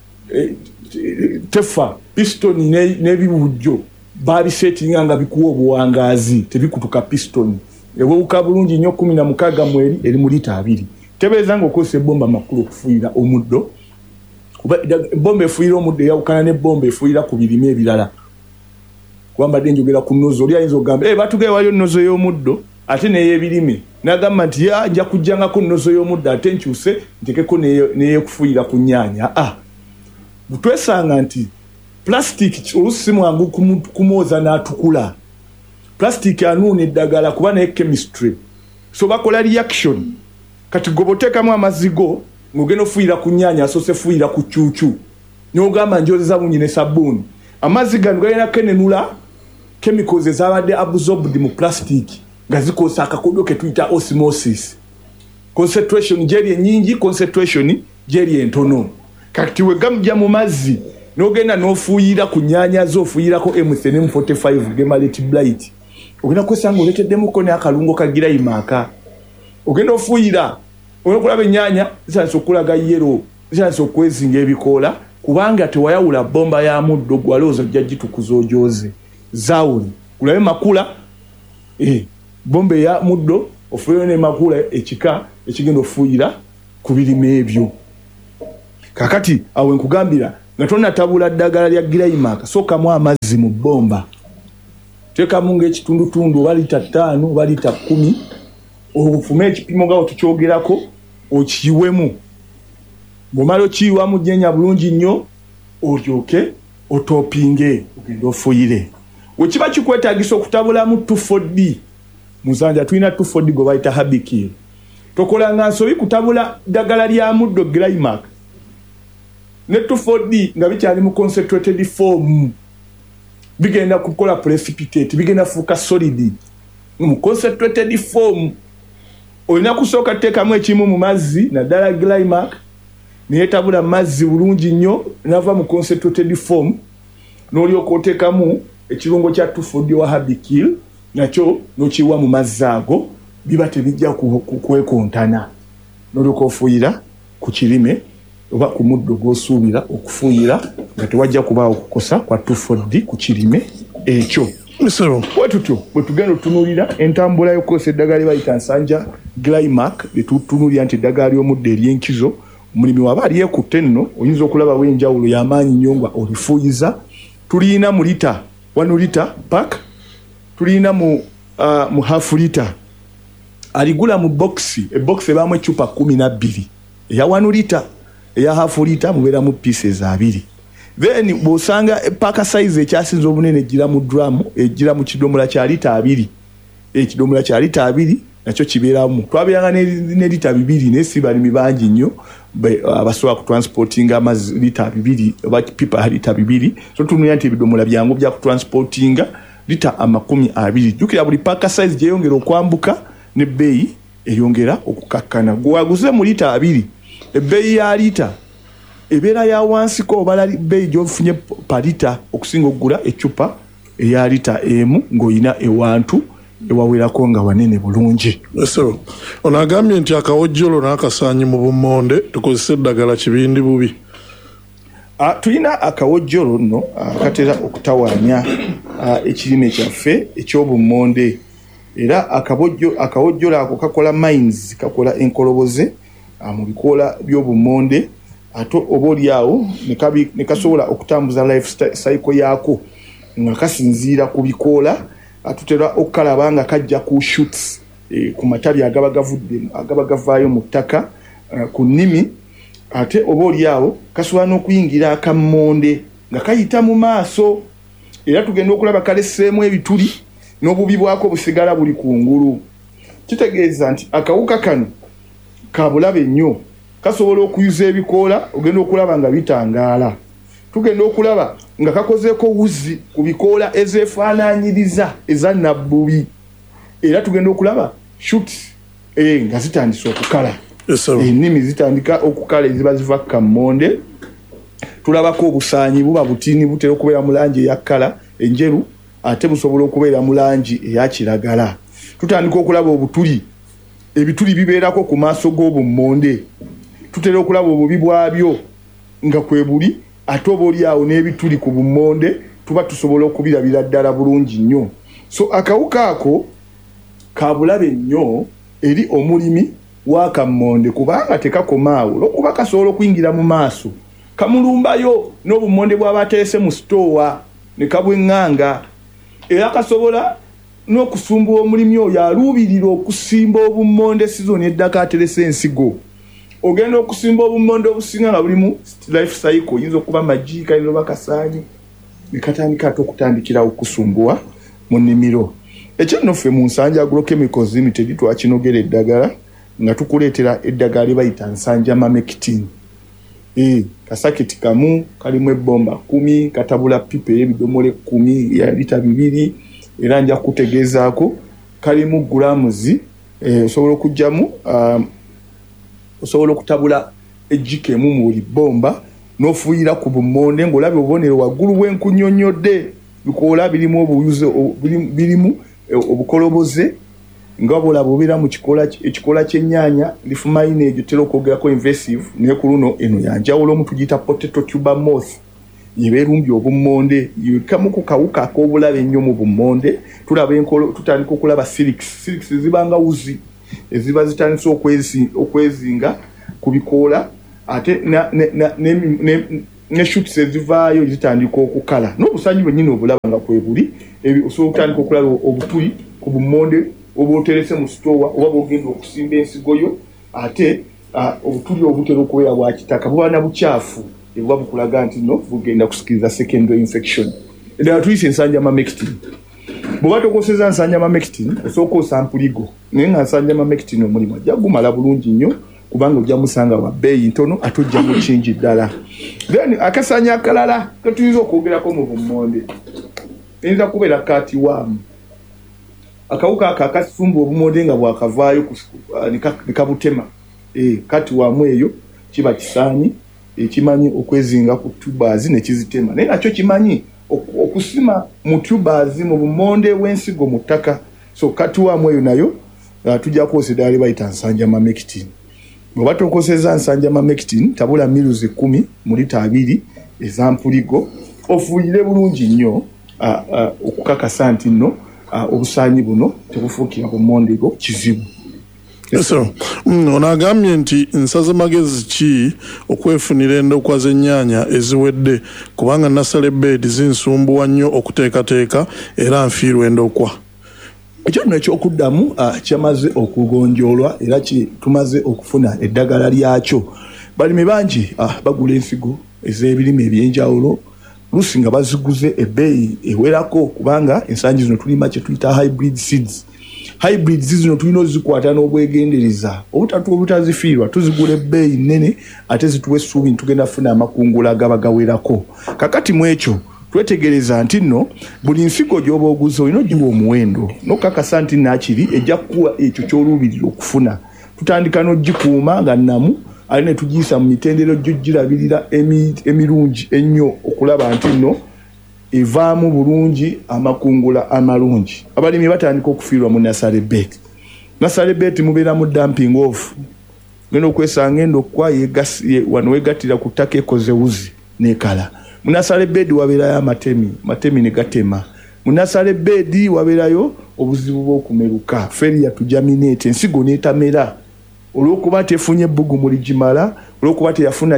tefa piston n'ebibujjo babisetinga nga bikuwa obuwangaazi tebikutuka piston ewuka bulungi nnyo 16 mweri eri mu lita 2. Tebeeza ng'okozesa ebbomba makulu okufuuyira omuddo kuba ebbomba efuuyira omuddo eyawukana n'ebbomba efuuyira ku birime ebirala. Kubambadde njogera ku nnozo oli ayinza okugamba batugee waliyo nnozo y'omuddo ate n'ey'ebirime n'agamba nti nja kujjangako nnozo y'omuddo ate nkyuse ntekeko n'ey'okufuuyira ku nnyaanya. Butwesanga nti plastic oluusi si mwangu kumwoza n'atukula. Plastic anuuna eddagala kuba naye chemistry, so bakola reaction. Kati goboteekamu amazzi go ng'ogenda ofuuyira ku nnyaanya asoose fuuyira ku cuucu n'ogamba njozeza bungi ne sabbuuni. Amazzi gano galina kenenula chemicals ezabadde absorbed mu plastic nga zikosa akakodyo ke tuyita osmosis. Concentration gyeri ennyingi, concentration gyeri entono. Kati we gamujja mu mazzi n'ogenda n'ofuuyira ku nnyaanya zo ofuuyirako M30 45 gemalet blight, ogenda kwesanga oleeteddemuko n'akalungo ka glymark. Ogenda ofuuyira okulaba ennyaanya zitandise okulaga yero, zitandise okwezinga ebikoola kubanga tewayawula bomba ya muddo gwalooza ojja gitukuza ojooze zaawuli kulabe makula bomba ya muddo ofuuyira ne makula ekika ekigenda ofuuyira ku birime ebyo. Kakati awe nkugambira nga tonnatabula ddagala lya glymark sookamu amazzi mu bbomba teka munga ekitundu oba lita 5 oba lita 10 ofume ekipimo nga tukyogerako okiyiwemu bwomala okiyiwamu jenya bulungi nnyo olyoke otopinge ogenda ofuyire wekiba kikwetaagisa okutabulamu 2,4-D Musanja tulina 2,4-D gwe bayita Habikil tokola nga nsobi kutabula ddagala lya muddo Glymac ne 2,4-D nga bikyali mu concentrated form bigenda kukola precipitate bigenda fuuka solid mu concentrated form olina kusooka teekamu ekimu mu mazzi naddala Glymac neyetabula mazzi bulungi nnyo nava mu concentrated form n'olyoka oteekamu ekirungo kya 2,4-D wa Habikil nakyo n'okiwa mu mazzi ago biba tebijja kwekontana n'olyoka ofuuyira ku kirime oba ku muddo gw'osuubira okufuuyira nga tewajja kubaawo kukosa kwa 2,4-D ku kirime ekyo bwetutyo bwe tugenda otunuulira entambula y'okukozesa eddagala lye bayita nsanja Glymac lyetutunuulira nti eddagala ly'omuddo ery'enkizo omulimi waba alyekutte nno oyinza okulabawo enjawulo y'amaanyi nnyo nga olifuuyiza tulina mu lita 1 lita pack tulina mu half lita aligula mu boxi eboxi ebaamu ecupa 12 eya 1 lita eya half lita mubeeramu pieces 2 then bw'osanga paaka size ekyasinza obunene ejjira mu drum ejjira mu kidomola kya lita 2 ekidomola kya lita 2 nakyo kibeeramu twabeeranga ne lita 2 naye si balimi bangi nnyo abasobola kutransportinga amazzi lita 2 oba pipa lita 2 so tunulira nti ebidomola byangu bya kutransportinga lita 20 jjukira buli paaka size gyeyongera okwambuka n'ebbeeyi eyongera okukakkana gwewaguze mu lita 2 ebbeeyi ya lita ebeera ya wansiko obala bbeeyi gy'ofunye pa lita okusinga okugula ecupa eya lita emu ng'olina ewantu ewawerako nga wanene bulungi. So ono agambye nti akawojjolo n'akasaanyi mu bummonde tukozesa eddagala kibindi bubi. Tulina akawojjolo nno katera okutawaanya ekirime kyaffe eky'obummonde era akawojjolo ako kakola mines kakola enkoloboze mu bikoola by'obummonde ate oba oliawo ne kasobola okutambuza life cycle yaako nga kasinziira ku bikoola atutera okukalaba nga kajja ku shoots ku matabi agaba gavaayo mu ttaka ku nnimi ate oba oliawo kasobola n'okuyingira akammonde nga kayita mu maaso era tugenda okulaba kaleseemu ebituli n'obubi bwako busigala buli kungulu kitegeeza nti akawuka kano ka bulabe nnyo kasobola okuyuza ebikoola ogenda okulaba nga bitangaala tugenda okulaba nga kakozeeko wuzi ku bikoola ezeefaanaanyiriza eza nabbubi era tugenda okulaba shoots nga zitandise okukala ennimi zitandika okukala eziba ziva kammonde tulabako obusaanyi buba butiini butera okubeera mu langi eya kkala enjeru ate busobola okubeera mu langi eya kiragala tutandika okulaba obutuli ebituli bibeerako ku maaso g'obummonde tutera okulaba obubi bwabyo nga kwe buli ate oba oliawo n'ebituli ku bummonde tuba tusobola okubirabira ddala bulungi nnyo so akawuka ako ka bulabe nnyo eri omulimi w'akammonde kubanga tekakomaawo olwokuba kasobola okuyingira mu maaso kamulumbayo n'obummonde bw'aba ateese mu sitoowa ne kabweŋŋanga era kasobola n'okusumba omulimi oyo aluubirira okusimba obummonde sizoni eddaka ateresa ensigo ogenda okusimba obummonde obusinga nga bulimu life cycle yinza okuba majiika niroba kasaanyi nekatandika ate okutandikirawo okusumbuwa mu nnimiro ekyo nno ffe mu Nsanja Agrochemicals Limited twakinogera eddagala nga tukuleetera eddagala lye bayita Nsanja Mamekitin kasaketi kamu kalimu ebbomba 10 katabula pipa ebidomole 10 ya lita 2 era nja kutegeezaako kalimu gulamuzi osobola okujjamu osobola okutabula ejjiko emu mu buli bbomba n'ofuuyira ku bummonde ng'olabye obubonero waggulu w'enkunyonnyodde bikoola birimu obuyuze birimu obukoloboze nga bw'olaba obeera mu ekikoola ky'ennyaanya lifumayina egyo tera okwogerako invasive naye ku luno eno yanjawulo omu tugiyita potato tuber moth yebeerumbye obummonde kamu ku kawuka ak'obulabe ennyo mu bummonde tutandika okulaba silix zibanga wuzi eziba zitandise okwezinga ku bikoola ate ne shoots ezivaayo zitandika okukala n'obusanyi bwennyini obulaba nga kwe buli osobola okutandika okulaba obutuli ku bumonde oba oterese mu sitowa oba bwogenda okusimba ensigo yo ate obutuli obutera okubeera bwa kitaka buba na bukyafu ebuba bukulaga nti no bugenda kusikiriza secondary infection eddala tuyise ensanjamamectin bw'oba tokoseza nsanjamamectin osooka osampuligo naye nga nsanjamamectin omulimu ajja gumala bulungi nnyo kubanga ojja musanga wa bbeeyi ntono ate ojja mu kingi ddala then akasanya akalala katuyinza okwogerako mu bummonde eyinza kubeera katiwaamu akawuka ako akasumba obumonde nga bwakavaayo nekabutema katiwaamu eyo kiba kisaanyi ekimanyi okwezinga ku tubers nekizitema naye nakyo kimanyi okusima mu tubers mu bumonde w'ensigo mu ttaka so katiwaamu eyo nayo tujja kwoseda ali bayita nsanjamamectin bw'oba tokoseza nsanjamamectin tabula miruzi 10 mu lita 2 ezampuligo ofuuyire bulungi nnyo okukakasa nti nno obusaanyi buno tebufuukira bumondego kizibu. So, onagambye nti nsaze magezi ki okwefunira endokwa z'ennyaanya eziwedde kubanga nasale bed zinsumbuwa nnyo okuteekateeka era nfiirwa endokwa. Ekyo nno ekyokuddamu kyamaze okugonjoolwa era tumaze okufuna eddagala lyakyo. Balimi bangi bagula ensigo ez'ebirime ebyenjawulo lusi nga baziguze ebbeeyi ewerako kubanga ensangi zino tulima kye tuyita hybrid seeds. Hybrid zino tulina ozikwata n'obwegendereza obutazifiirwa tuzigula ebbeeyi nnene ate zituwa essuubi ntugenda funa amakungula agaba gawerako. Kakati mu ekyo twetegereza nti nno buli nsigo gy'oba oguze olina ogiwa omuwendo n'okakasa nti naakiri ejja kukuwa ekyo ky'oluubirira okufuna. Tutandika n'ogikuuma nga nnamu ali ne tugiyisa mu mitendero gy'ogirabirira emirungi ennyo okulaba nti nno evaamu bulungi amakungula amalungi. Abalimi batandika okufiirwa mu nasale bed. Nasale bed mubeera mu dumping off. Ngenda okwesanga endokwa wano wegattira ku ttaka ekoze wuzi n'ekala. Mu nasale bed wabeerayo amatemi ne gatema. Mu nasale bed wabeerayo obuzibu bw'okumeruka failure to germinate ensigo n'etamera olw'okuba tefunye ebbugumu ligimala olw'okuba teyafuna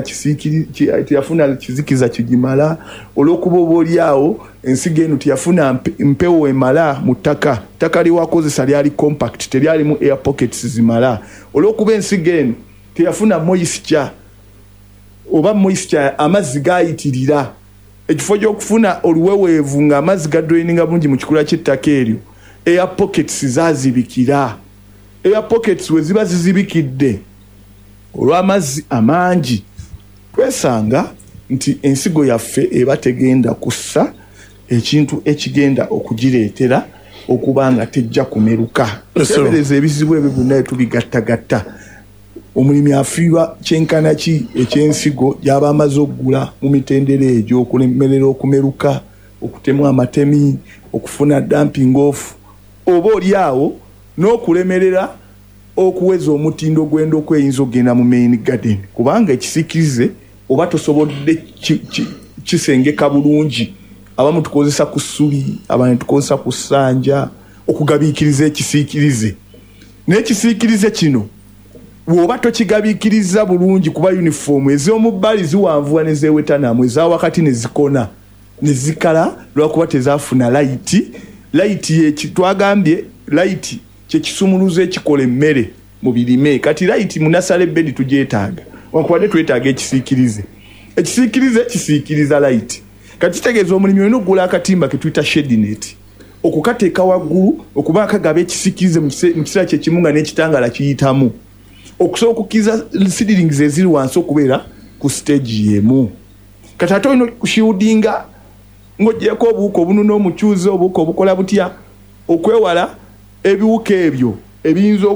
kizikiza kigimala olw'okuba obaolyawo ensigo eno teyafuna mpewo emala mu ttaka liwakozesa lyali compact teryalimu air pockets zimala olw'okuba ensigo eno teyafuna moisture oba moisture amazzi gayitirira ekifo gy'okufuna oluweweevu ng'amazzi gadraininga bulungi mu kikula ky'ettaka eryo air pockets zazibikira. Air pockets we ziba zizibikidde olw'amazzi amangi twesanga nti ensigo yaffe eba tegenda kussa ekintu ekigenda okugireetera okuba nga tejja kumeruka. Tebereza ebizibu ebyo byonna tubigattagatta. Omulimi afiirwa kyenkana ki ekyensigo gy'aba amaze okugula mu mitendera egyo okulemerera okumeruka okutemwa amatemi okufuna dumping off oba olyawo n'okulemerera okuweza omutindo gw'endokwa eyinza okugenda mu main garden kubanga ekisiikirize oba tosobodde kisengeka bulungi. Abamu tukozesa ku ssubi abandi tukozesa ku ssanja okugabiikiriza ekisiikirize n'ekisiikirize kino bw'oba tokigabiikiriza bulungi kuba uniform ez'omu bbali ziwanvuwa ne zeeweta namwe eza wakati ne zikona ne zikala lwakuba tezaafuna layiti twagambye layiti kyekisumuluzo ekikola emmere mu birime kati layiti mu nasale bedi tugyetaaga wakubadde twetaaga ekisiikirize kisiikiriza layiti kati kitegeeza omulimi olina okugula akatimba ke tuyita shedinet okukateeka waggulu okuba kagaba ekisiikirize mu kiseera kyekimu nga n'ekitangala kiyitamu okusobola okukkiriza seedlings eziri wansi okubeera ku stage yemu. Kati ate olina okushieldinga ng'oggyeko obuwuka obununa omukyuzi obuwuka obukola butya okwewala ebiwuka ebyo ebiyinza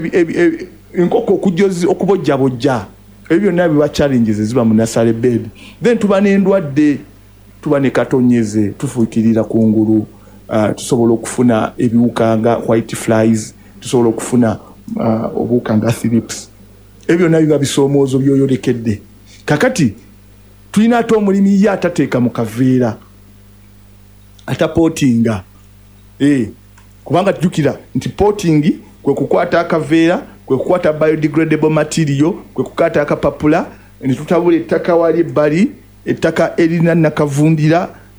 enkoko okubojjabojja ebyo byonna biba challenges eziba mu nasale bed. Then tuba n'endwadde tuba ne katonyeze tufuukirira kungulu tusobola okufuna ebiwuka nga white flies tusobola okufuna obuwuka nga thrips ebyo byonna biba bisoomoozo byoyolekedde. Kakati tulina ate omulimi ye atateeka mu kaveera atapootinga kubanga tujukira nti potting kwe kukwata akaveera kwe kukwata biodegradable material kwe kukwata akapapula ne tutabula ettaka wali ebbali ettaka erina nakavundira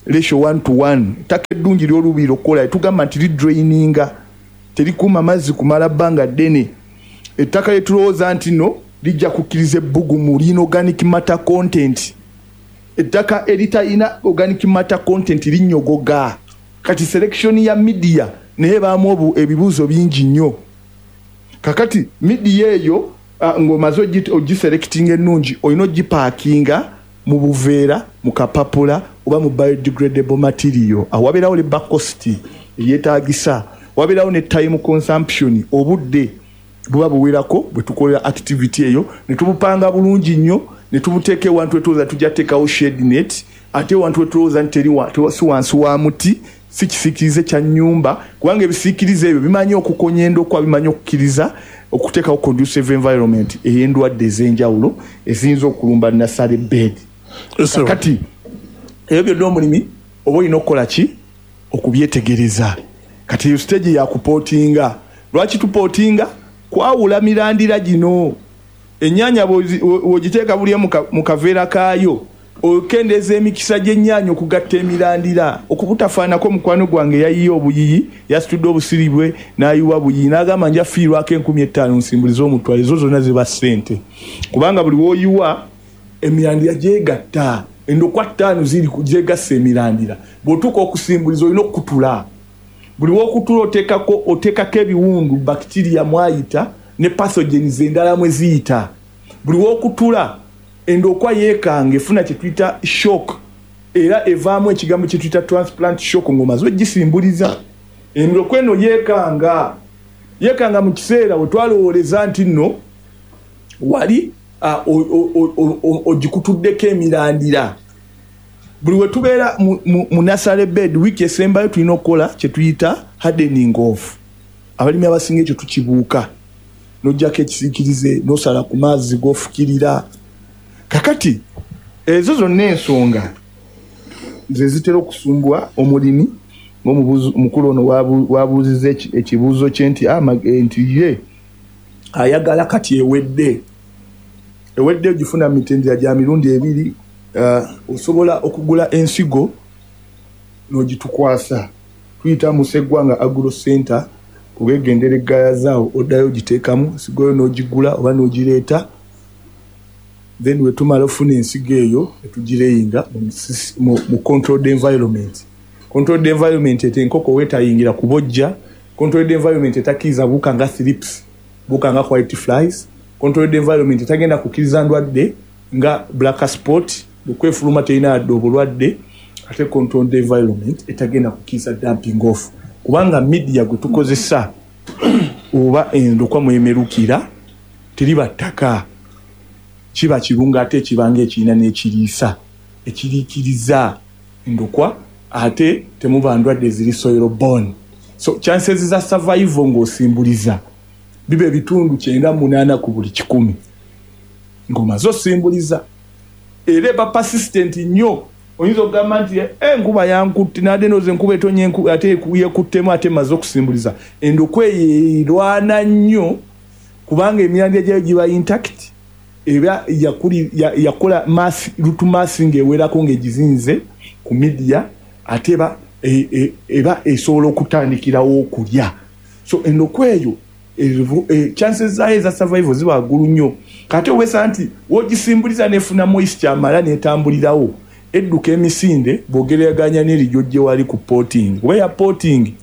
ratio 1:1 ettaka eddungi ly'olubiri okukola tugamba nti lidraininga terikuuma amazzi kumala bbanga ddene ettaka lyetulowooza nti no lijja kukkiriza ebbugumu lina organic matter content ettaka eritalina organic matter content linnyogoga kati selection ya media naye baamu ebibuuzo bingi nnyo kakati media eyo ng'omaze ogiselecting ennungi olina ogipaakinga mu buveera mu kapapula oba mu biodegradable material awabeerawo ne back cost eyeetaagisa wabeerawo ne time consumption obudde buba buwerako bwe tukolera activity eyo ne tubupanga bulungi nnyo ne tubuteeka ewantu wetulowooza tujja teekawo shade net ate ewantu wetulowooza nti si wansi wa muti si kisiikirize kya nnyumba kubanga ebisiikirize ebyo bimanyi okukonya endokwa bimanyi okukkiriza okuteekawo conducive environment ey'endwadde ez'enjawulo eziyinza okulumba nursery bed kati ebyo byonna omulimi oba olina okukola ki okubyetegereza kati eyo stage yakupootinga lwaki tupootinga kwawula mirandira gino ennyaanya bw'ogiteeka buli mu kaveera kaayo okendeeza emikisa gy'ennyaanya okugatta emirandira okubutafaanako mukwano gwange yayiye obuyiyi yasitudde obusiri bwe n'ayiwa buyiyi n'agamba nja fiirwako 15,000 nsimbuliza omutwalo ezo zonna ziba ssente kubanga buli w'oyiwa emirandira gyegatta endokwa 5 ziri gyegassa emirandira bw'otuuka okusimbuliza olina okutula buli w'okutula oteekako ebiwundu bacteria mwayita ne pathogens endala mwe ziyita buli w'okutula endokwa yeekanga efuna kye tuyita shock era evaamu ekigambo kye tuyita transplant shock ng'omaze ogisimbuliza endokwa eno yeekanga mu kiseera we twalowooleza nti nno wali ogikutuddeko emirandira buli we tubeera mu nursery bed wiiki esembayo tulina okukola kye tuyita hardening off abalimi abasinga ekyo tukibuuka n'ojjako ekisiikirize n'osala ku mazzi g'ofukirira kakati ezo zonna ensonga ze zitera okusumbwa omulimi ng'omukulu ono wabuuziza ekibuuzo kye nti ye ayagala kati ewedde ogifuna mu mitendera gya mirundi 2 osobola okugula ensigo n'ogitukwasa tuyita mu Sseggwanga Agro Center kugegendera eggaya zaawo oddayo ogiteekamu ensigo yo n'ogigula oba n'ogireeta then wetumala ofuna ensigo eyo etugireyinga mu controlled environment. Controlled environment ete enkoko wetayingira kubojja. Controlled environment etakiza buka nga thrips, buka nga white flies. Controlled environment etagenda kukiriza ndwadde nga black spot, bukwefuluma teina obulwadde. Ate controlled environment etagenda kukiriza dumping off. Kubanga media gwe tukozesa oba endokwa mwemerukira teriba ttaka. Kiba kirunga ate kibanga ekirina n'ekiriisa ekiriikiriza endokwa ate temuba ndwadde ziri soil borne. So chances za survival ng'osimbuliza bibe bitundu 98 ku buli 100 ng'omaze osimbuliza era eba persistent nnyo. Oyinza okugamba nti enkuba yankutte nadde noze enkuba etonye ate yekuttemu ate maze okusimbuliza endokwa erwana nnyo kubanga emirandira gyayo giba intact. Eba yakola mass root massing ewerako ngejizinze ku media ateba eba esobola okutandikirawo okulya. So endokweyo chances zayo za survival ziba waggulu nnyo. Kati owesa nti wogisimbuliza nefuna moisture amala netambulirawo edduka emisinde bogeraganya n'erijojje wali ku potting. Where potting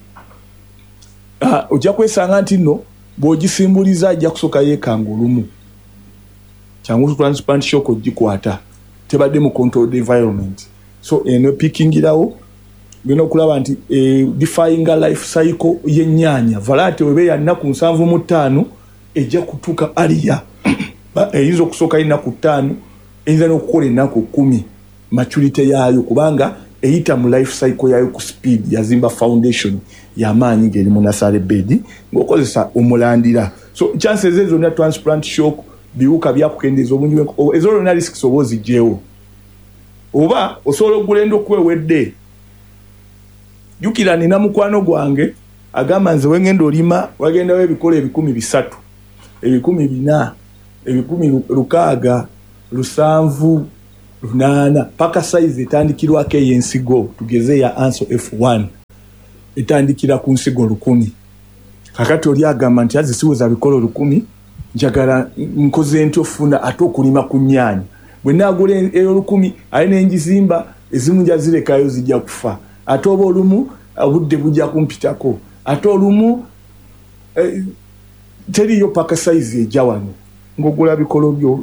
ojja kwesanga nti nno bwogisimbuliza ajja kusoka yeekanga olumu. Changu transplant shock ogikwata tebadde mu controlled environment. So eno picking irawo bino kulaba nti defying life cycle y'ennyaanya variety webe ya nnaku 75 ejja kutuuka aliya eyinza okusoka ennaku 5 eyinza n'okukola ennaku 10 maturity yayo kubanga eyita mu life cycle yayo ku speed yazimba foundation y'amaanyi geri mu nursery bed ng'okozesa omulandira. So chances ezo na transplant shock biwuka byakukendeza obungi ezo zonna risks oba ozigyewo oba osobola okugula endokwa ewedde. Jukira nina mukwano gwange agamba nze wengenda olima wagendawo ebikola 1,300 1,400 1,600 7 8 paka size etandikirwako ey'ensigo tugeze ya Anso F1 etandikira ku nsigo 100 kakati oli agamba nti azisiwoza bikolo 100 njagala nkoze ntyo funa ate okulima ku nnyaanya bwe naagula eyo 100 alina engizimba ezimu njazirekayo zijja kufa ate oba olumu obudde bujja kumpitako ate olumu teriyo paka size ejja wano ng'ogula bikolo byo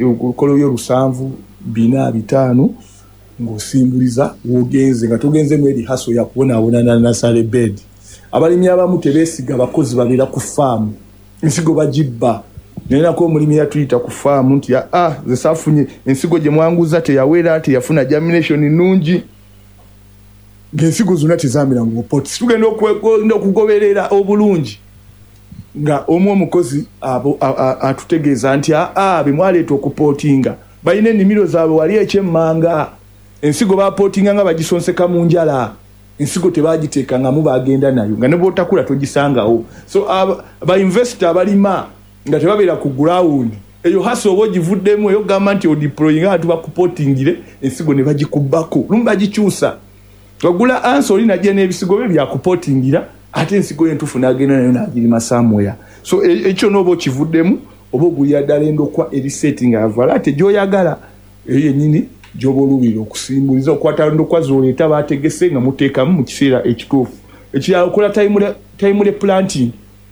7 4 5 ng'osimbuliza w'ogenze nga togenze mu eri haso ya kubonaabona na nasale bed abalimi abamu tebeesiga abakozi babeera ku faamu ensigo bagibba nenako omulimi yatuyita ku faamu nti ze saafunye ensigo gye mwanguza teyawera teyafuna germination nnungi ng'ensigo zonna tezaamera mu poti tugenda okugoberera obulungi nga omukozi atutegeeza nti bemwaleeta okupootinga balina ennimiro zaabwe wali ekyemmanga ensigo bapootinga nga bagisonseka mu njala ensigo tebagiteekangamu bagenda nayo nga ne bw'otakula togisangawo so bainvesita abalima nga tebabeera ku ground eyo hasa oba ogivuddemu eyo gamba nti odiployinga atu bakupootingire ensigo ne bagikubbako lumu bagikyusa ogula Anso oli najja n'ebisigo bye byakupootingira ate ensigo yentufu n'agenda nayo n'agirima somewhere so ekyo n'oba okivuddemu oba ogulya ddala endokwa erisetting avala ate gy'oyagala eyo yennyini gy'oba olubiri okusimbuliza okwata endokwa z'oleeta baategese nga muteekamu mu kiseera ekituufu ekirala okola time planting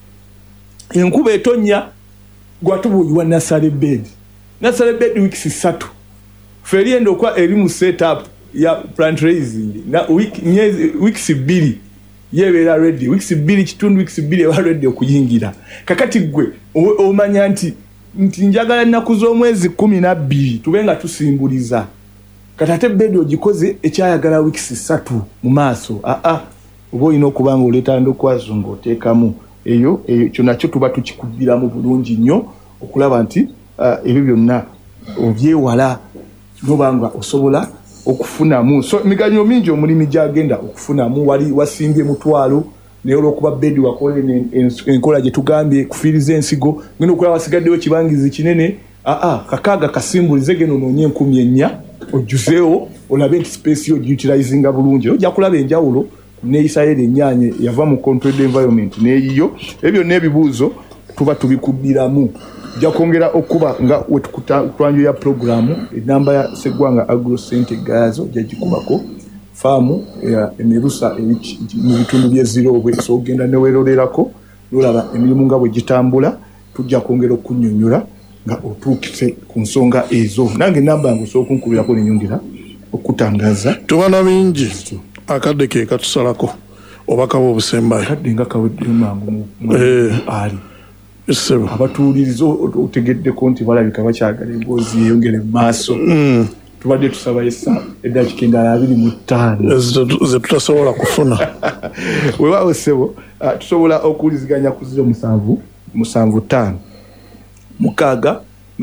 enkuba etonnya gwatuba oyiwa nasale bed weeks 3 feri endokwa eri mu setup ya plant raising na weeks 2 yebeera ready weeks 2 kitundu weeks 2 eba ready okuyingira kakati gwe omanya nti njagala nnaku z'omwezi 12 tubenga tusimbuliza katate bed ogikoze ekyayagala weeks 3 mu maaso oba olina okuba nga oleeta ndokwazo ng'oteekamu eyo ekyo nakyo tuba tukikubbiramu bulungi nnyo okulaba nti ebyo byonna obyewala noba nga osobola okufunamu so emiganyulo mingi omulimi gyagenda okufunamu wali wasimbye mutwalo naye olw'okuba bedi wakola enkola gye tugambye kufiiriza ensigo ngenda okulaba wasigaddewo ekibangizi kinene kakaaga kasimbulize geno noonye 4,000 ojjuzeewo olabe nti space yo giutilizinga bulungi ojja kulaba enjawulo neeyisayo ennyaanya yava mu controlled environment n'eyiyo ebyo n'ebibuuzo tuba tubikubbiramu ojja kwongera okuba nga wetwanjo ya programu enamba ya Sseggwanga Agro Center Gayazo ojja gikubako faamu emirusa mu bitundu by'Ezirobwe so ogenda neweerolerako nolaba emirimu nga bwe gitambula tujja kwongera okunnyonnyola nga otuukise ku nsonga ezo nange enamba yange osobola okunkubirako nenyongera okutangaza tubana bingi akadde ke katusalako obaka bw'obusembayo kadde nga kawedde mangu ali Sebo abatuuliriza otegeddeko nti balabika bakyagala emboozi yeyongere mu maaso tubadde tusaba eddakiika endala 25 ze tutasobola kufuna weewaawo ssebo tusobola okuwuliziganya ku 075 6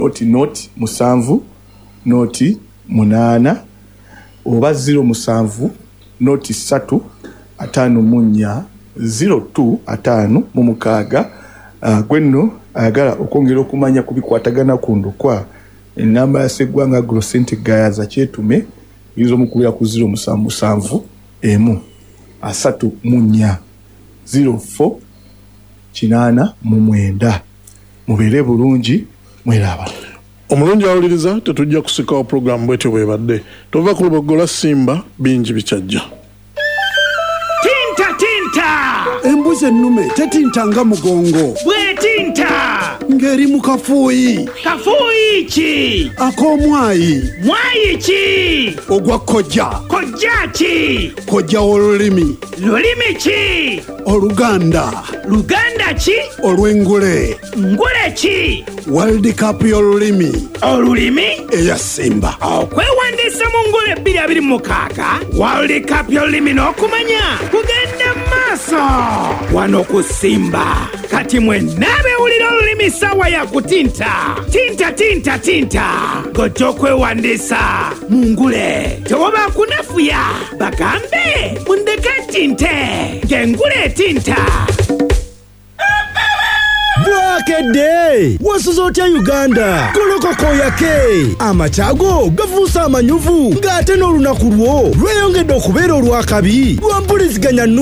7 8 oba 0 3 5 02 5 gwenno ayagala okwongera okumanya kubikwatagana ku ndokwa enamba ya Sseggwanga Agro Center Gayaza kyetume yinza omukubira ku 077 34 04 89 mubeere bulungi mweraba omulungi awuliriza tetujja kusikawo puroguramu bwetyo bwebadde tova ku Lubogola Simba bingi bikyajja embuzi ennume tetintanga mugongo bwetinta ng'eri mu kafuuyi ki ak'omwayi mwayi ki ogwa kojja ki kojja w'olulimi ki oluganda ki olw'engule ki world cup y'olulimi eya Simba okwewandiisa mu ngule 2026 world cup y'olulimi n'okumanya kugenda maaso wano ku Simba kati mwenna beewulira olulimi sawa ya kutinta tinta gojja okwewandiisa mu ngule tewoba kunafuya bagambe mundeke tinte ng'engule etinta akedde wasuza otya uganda golokoka oyake amakyago gafuusa amanyuvu ng'ate n'olunaku lwo lweyongedde okubeera olwakabi lwa mpuliziganya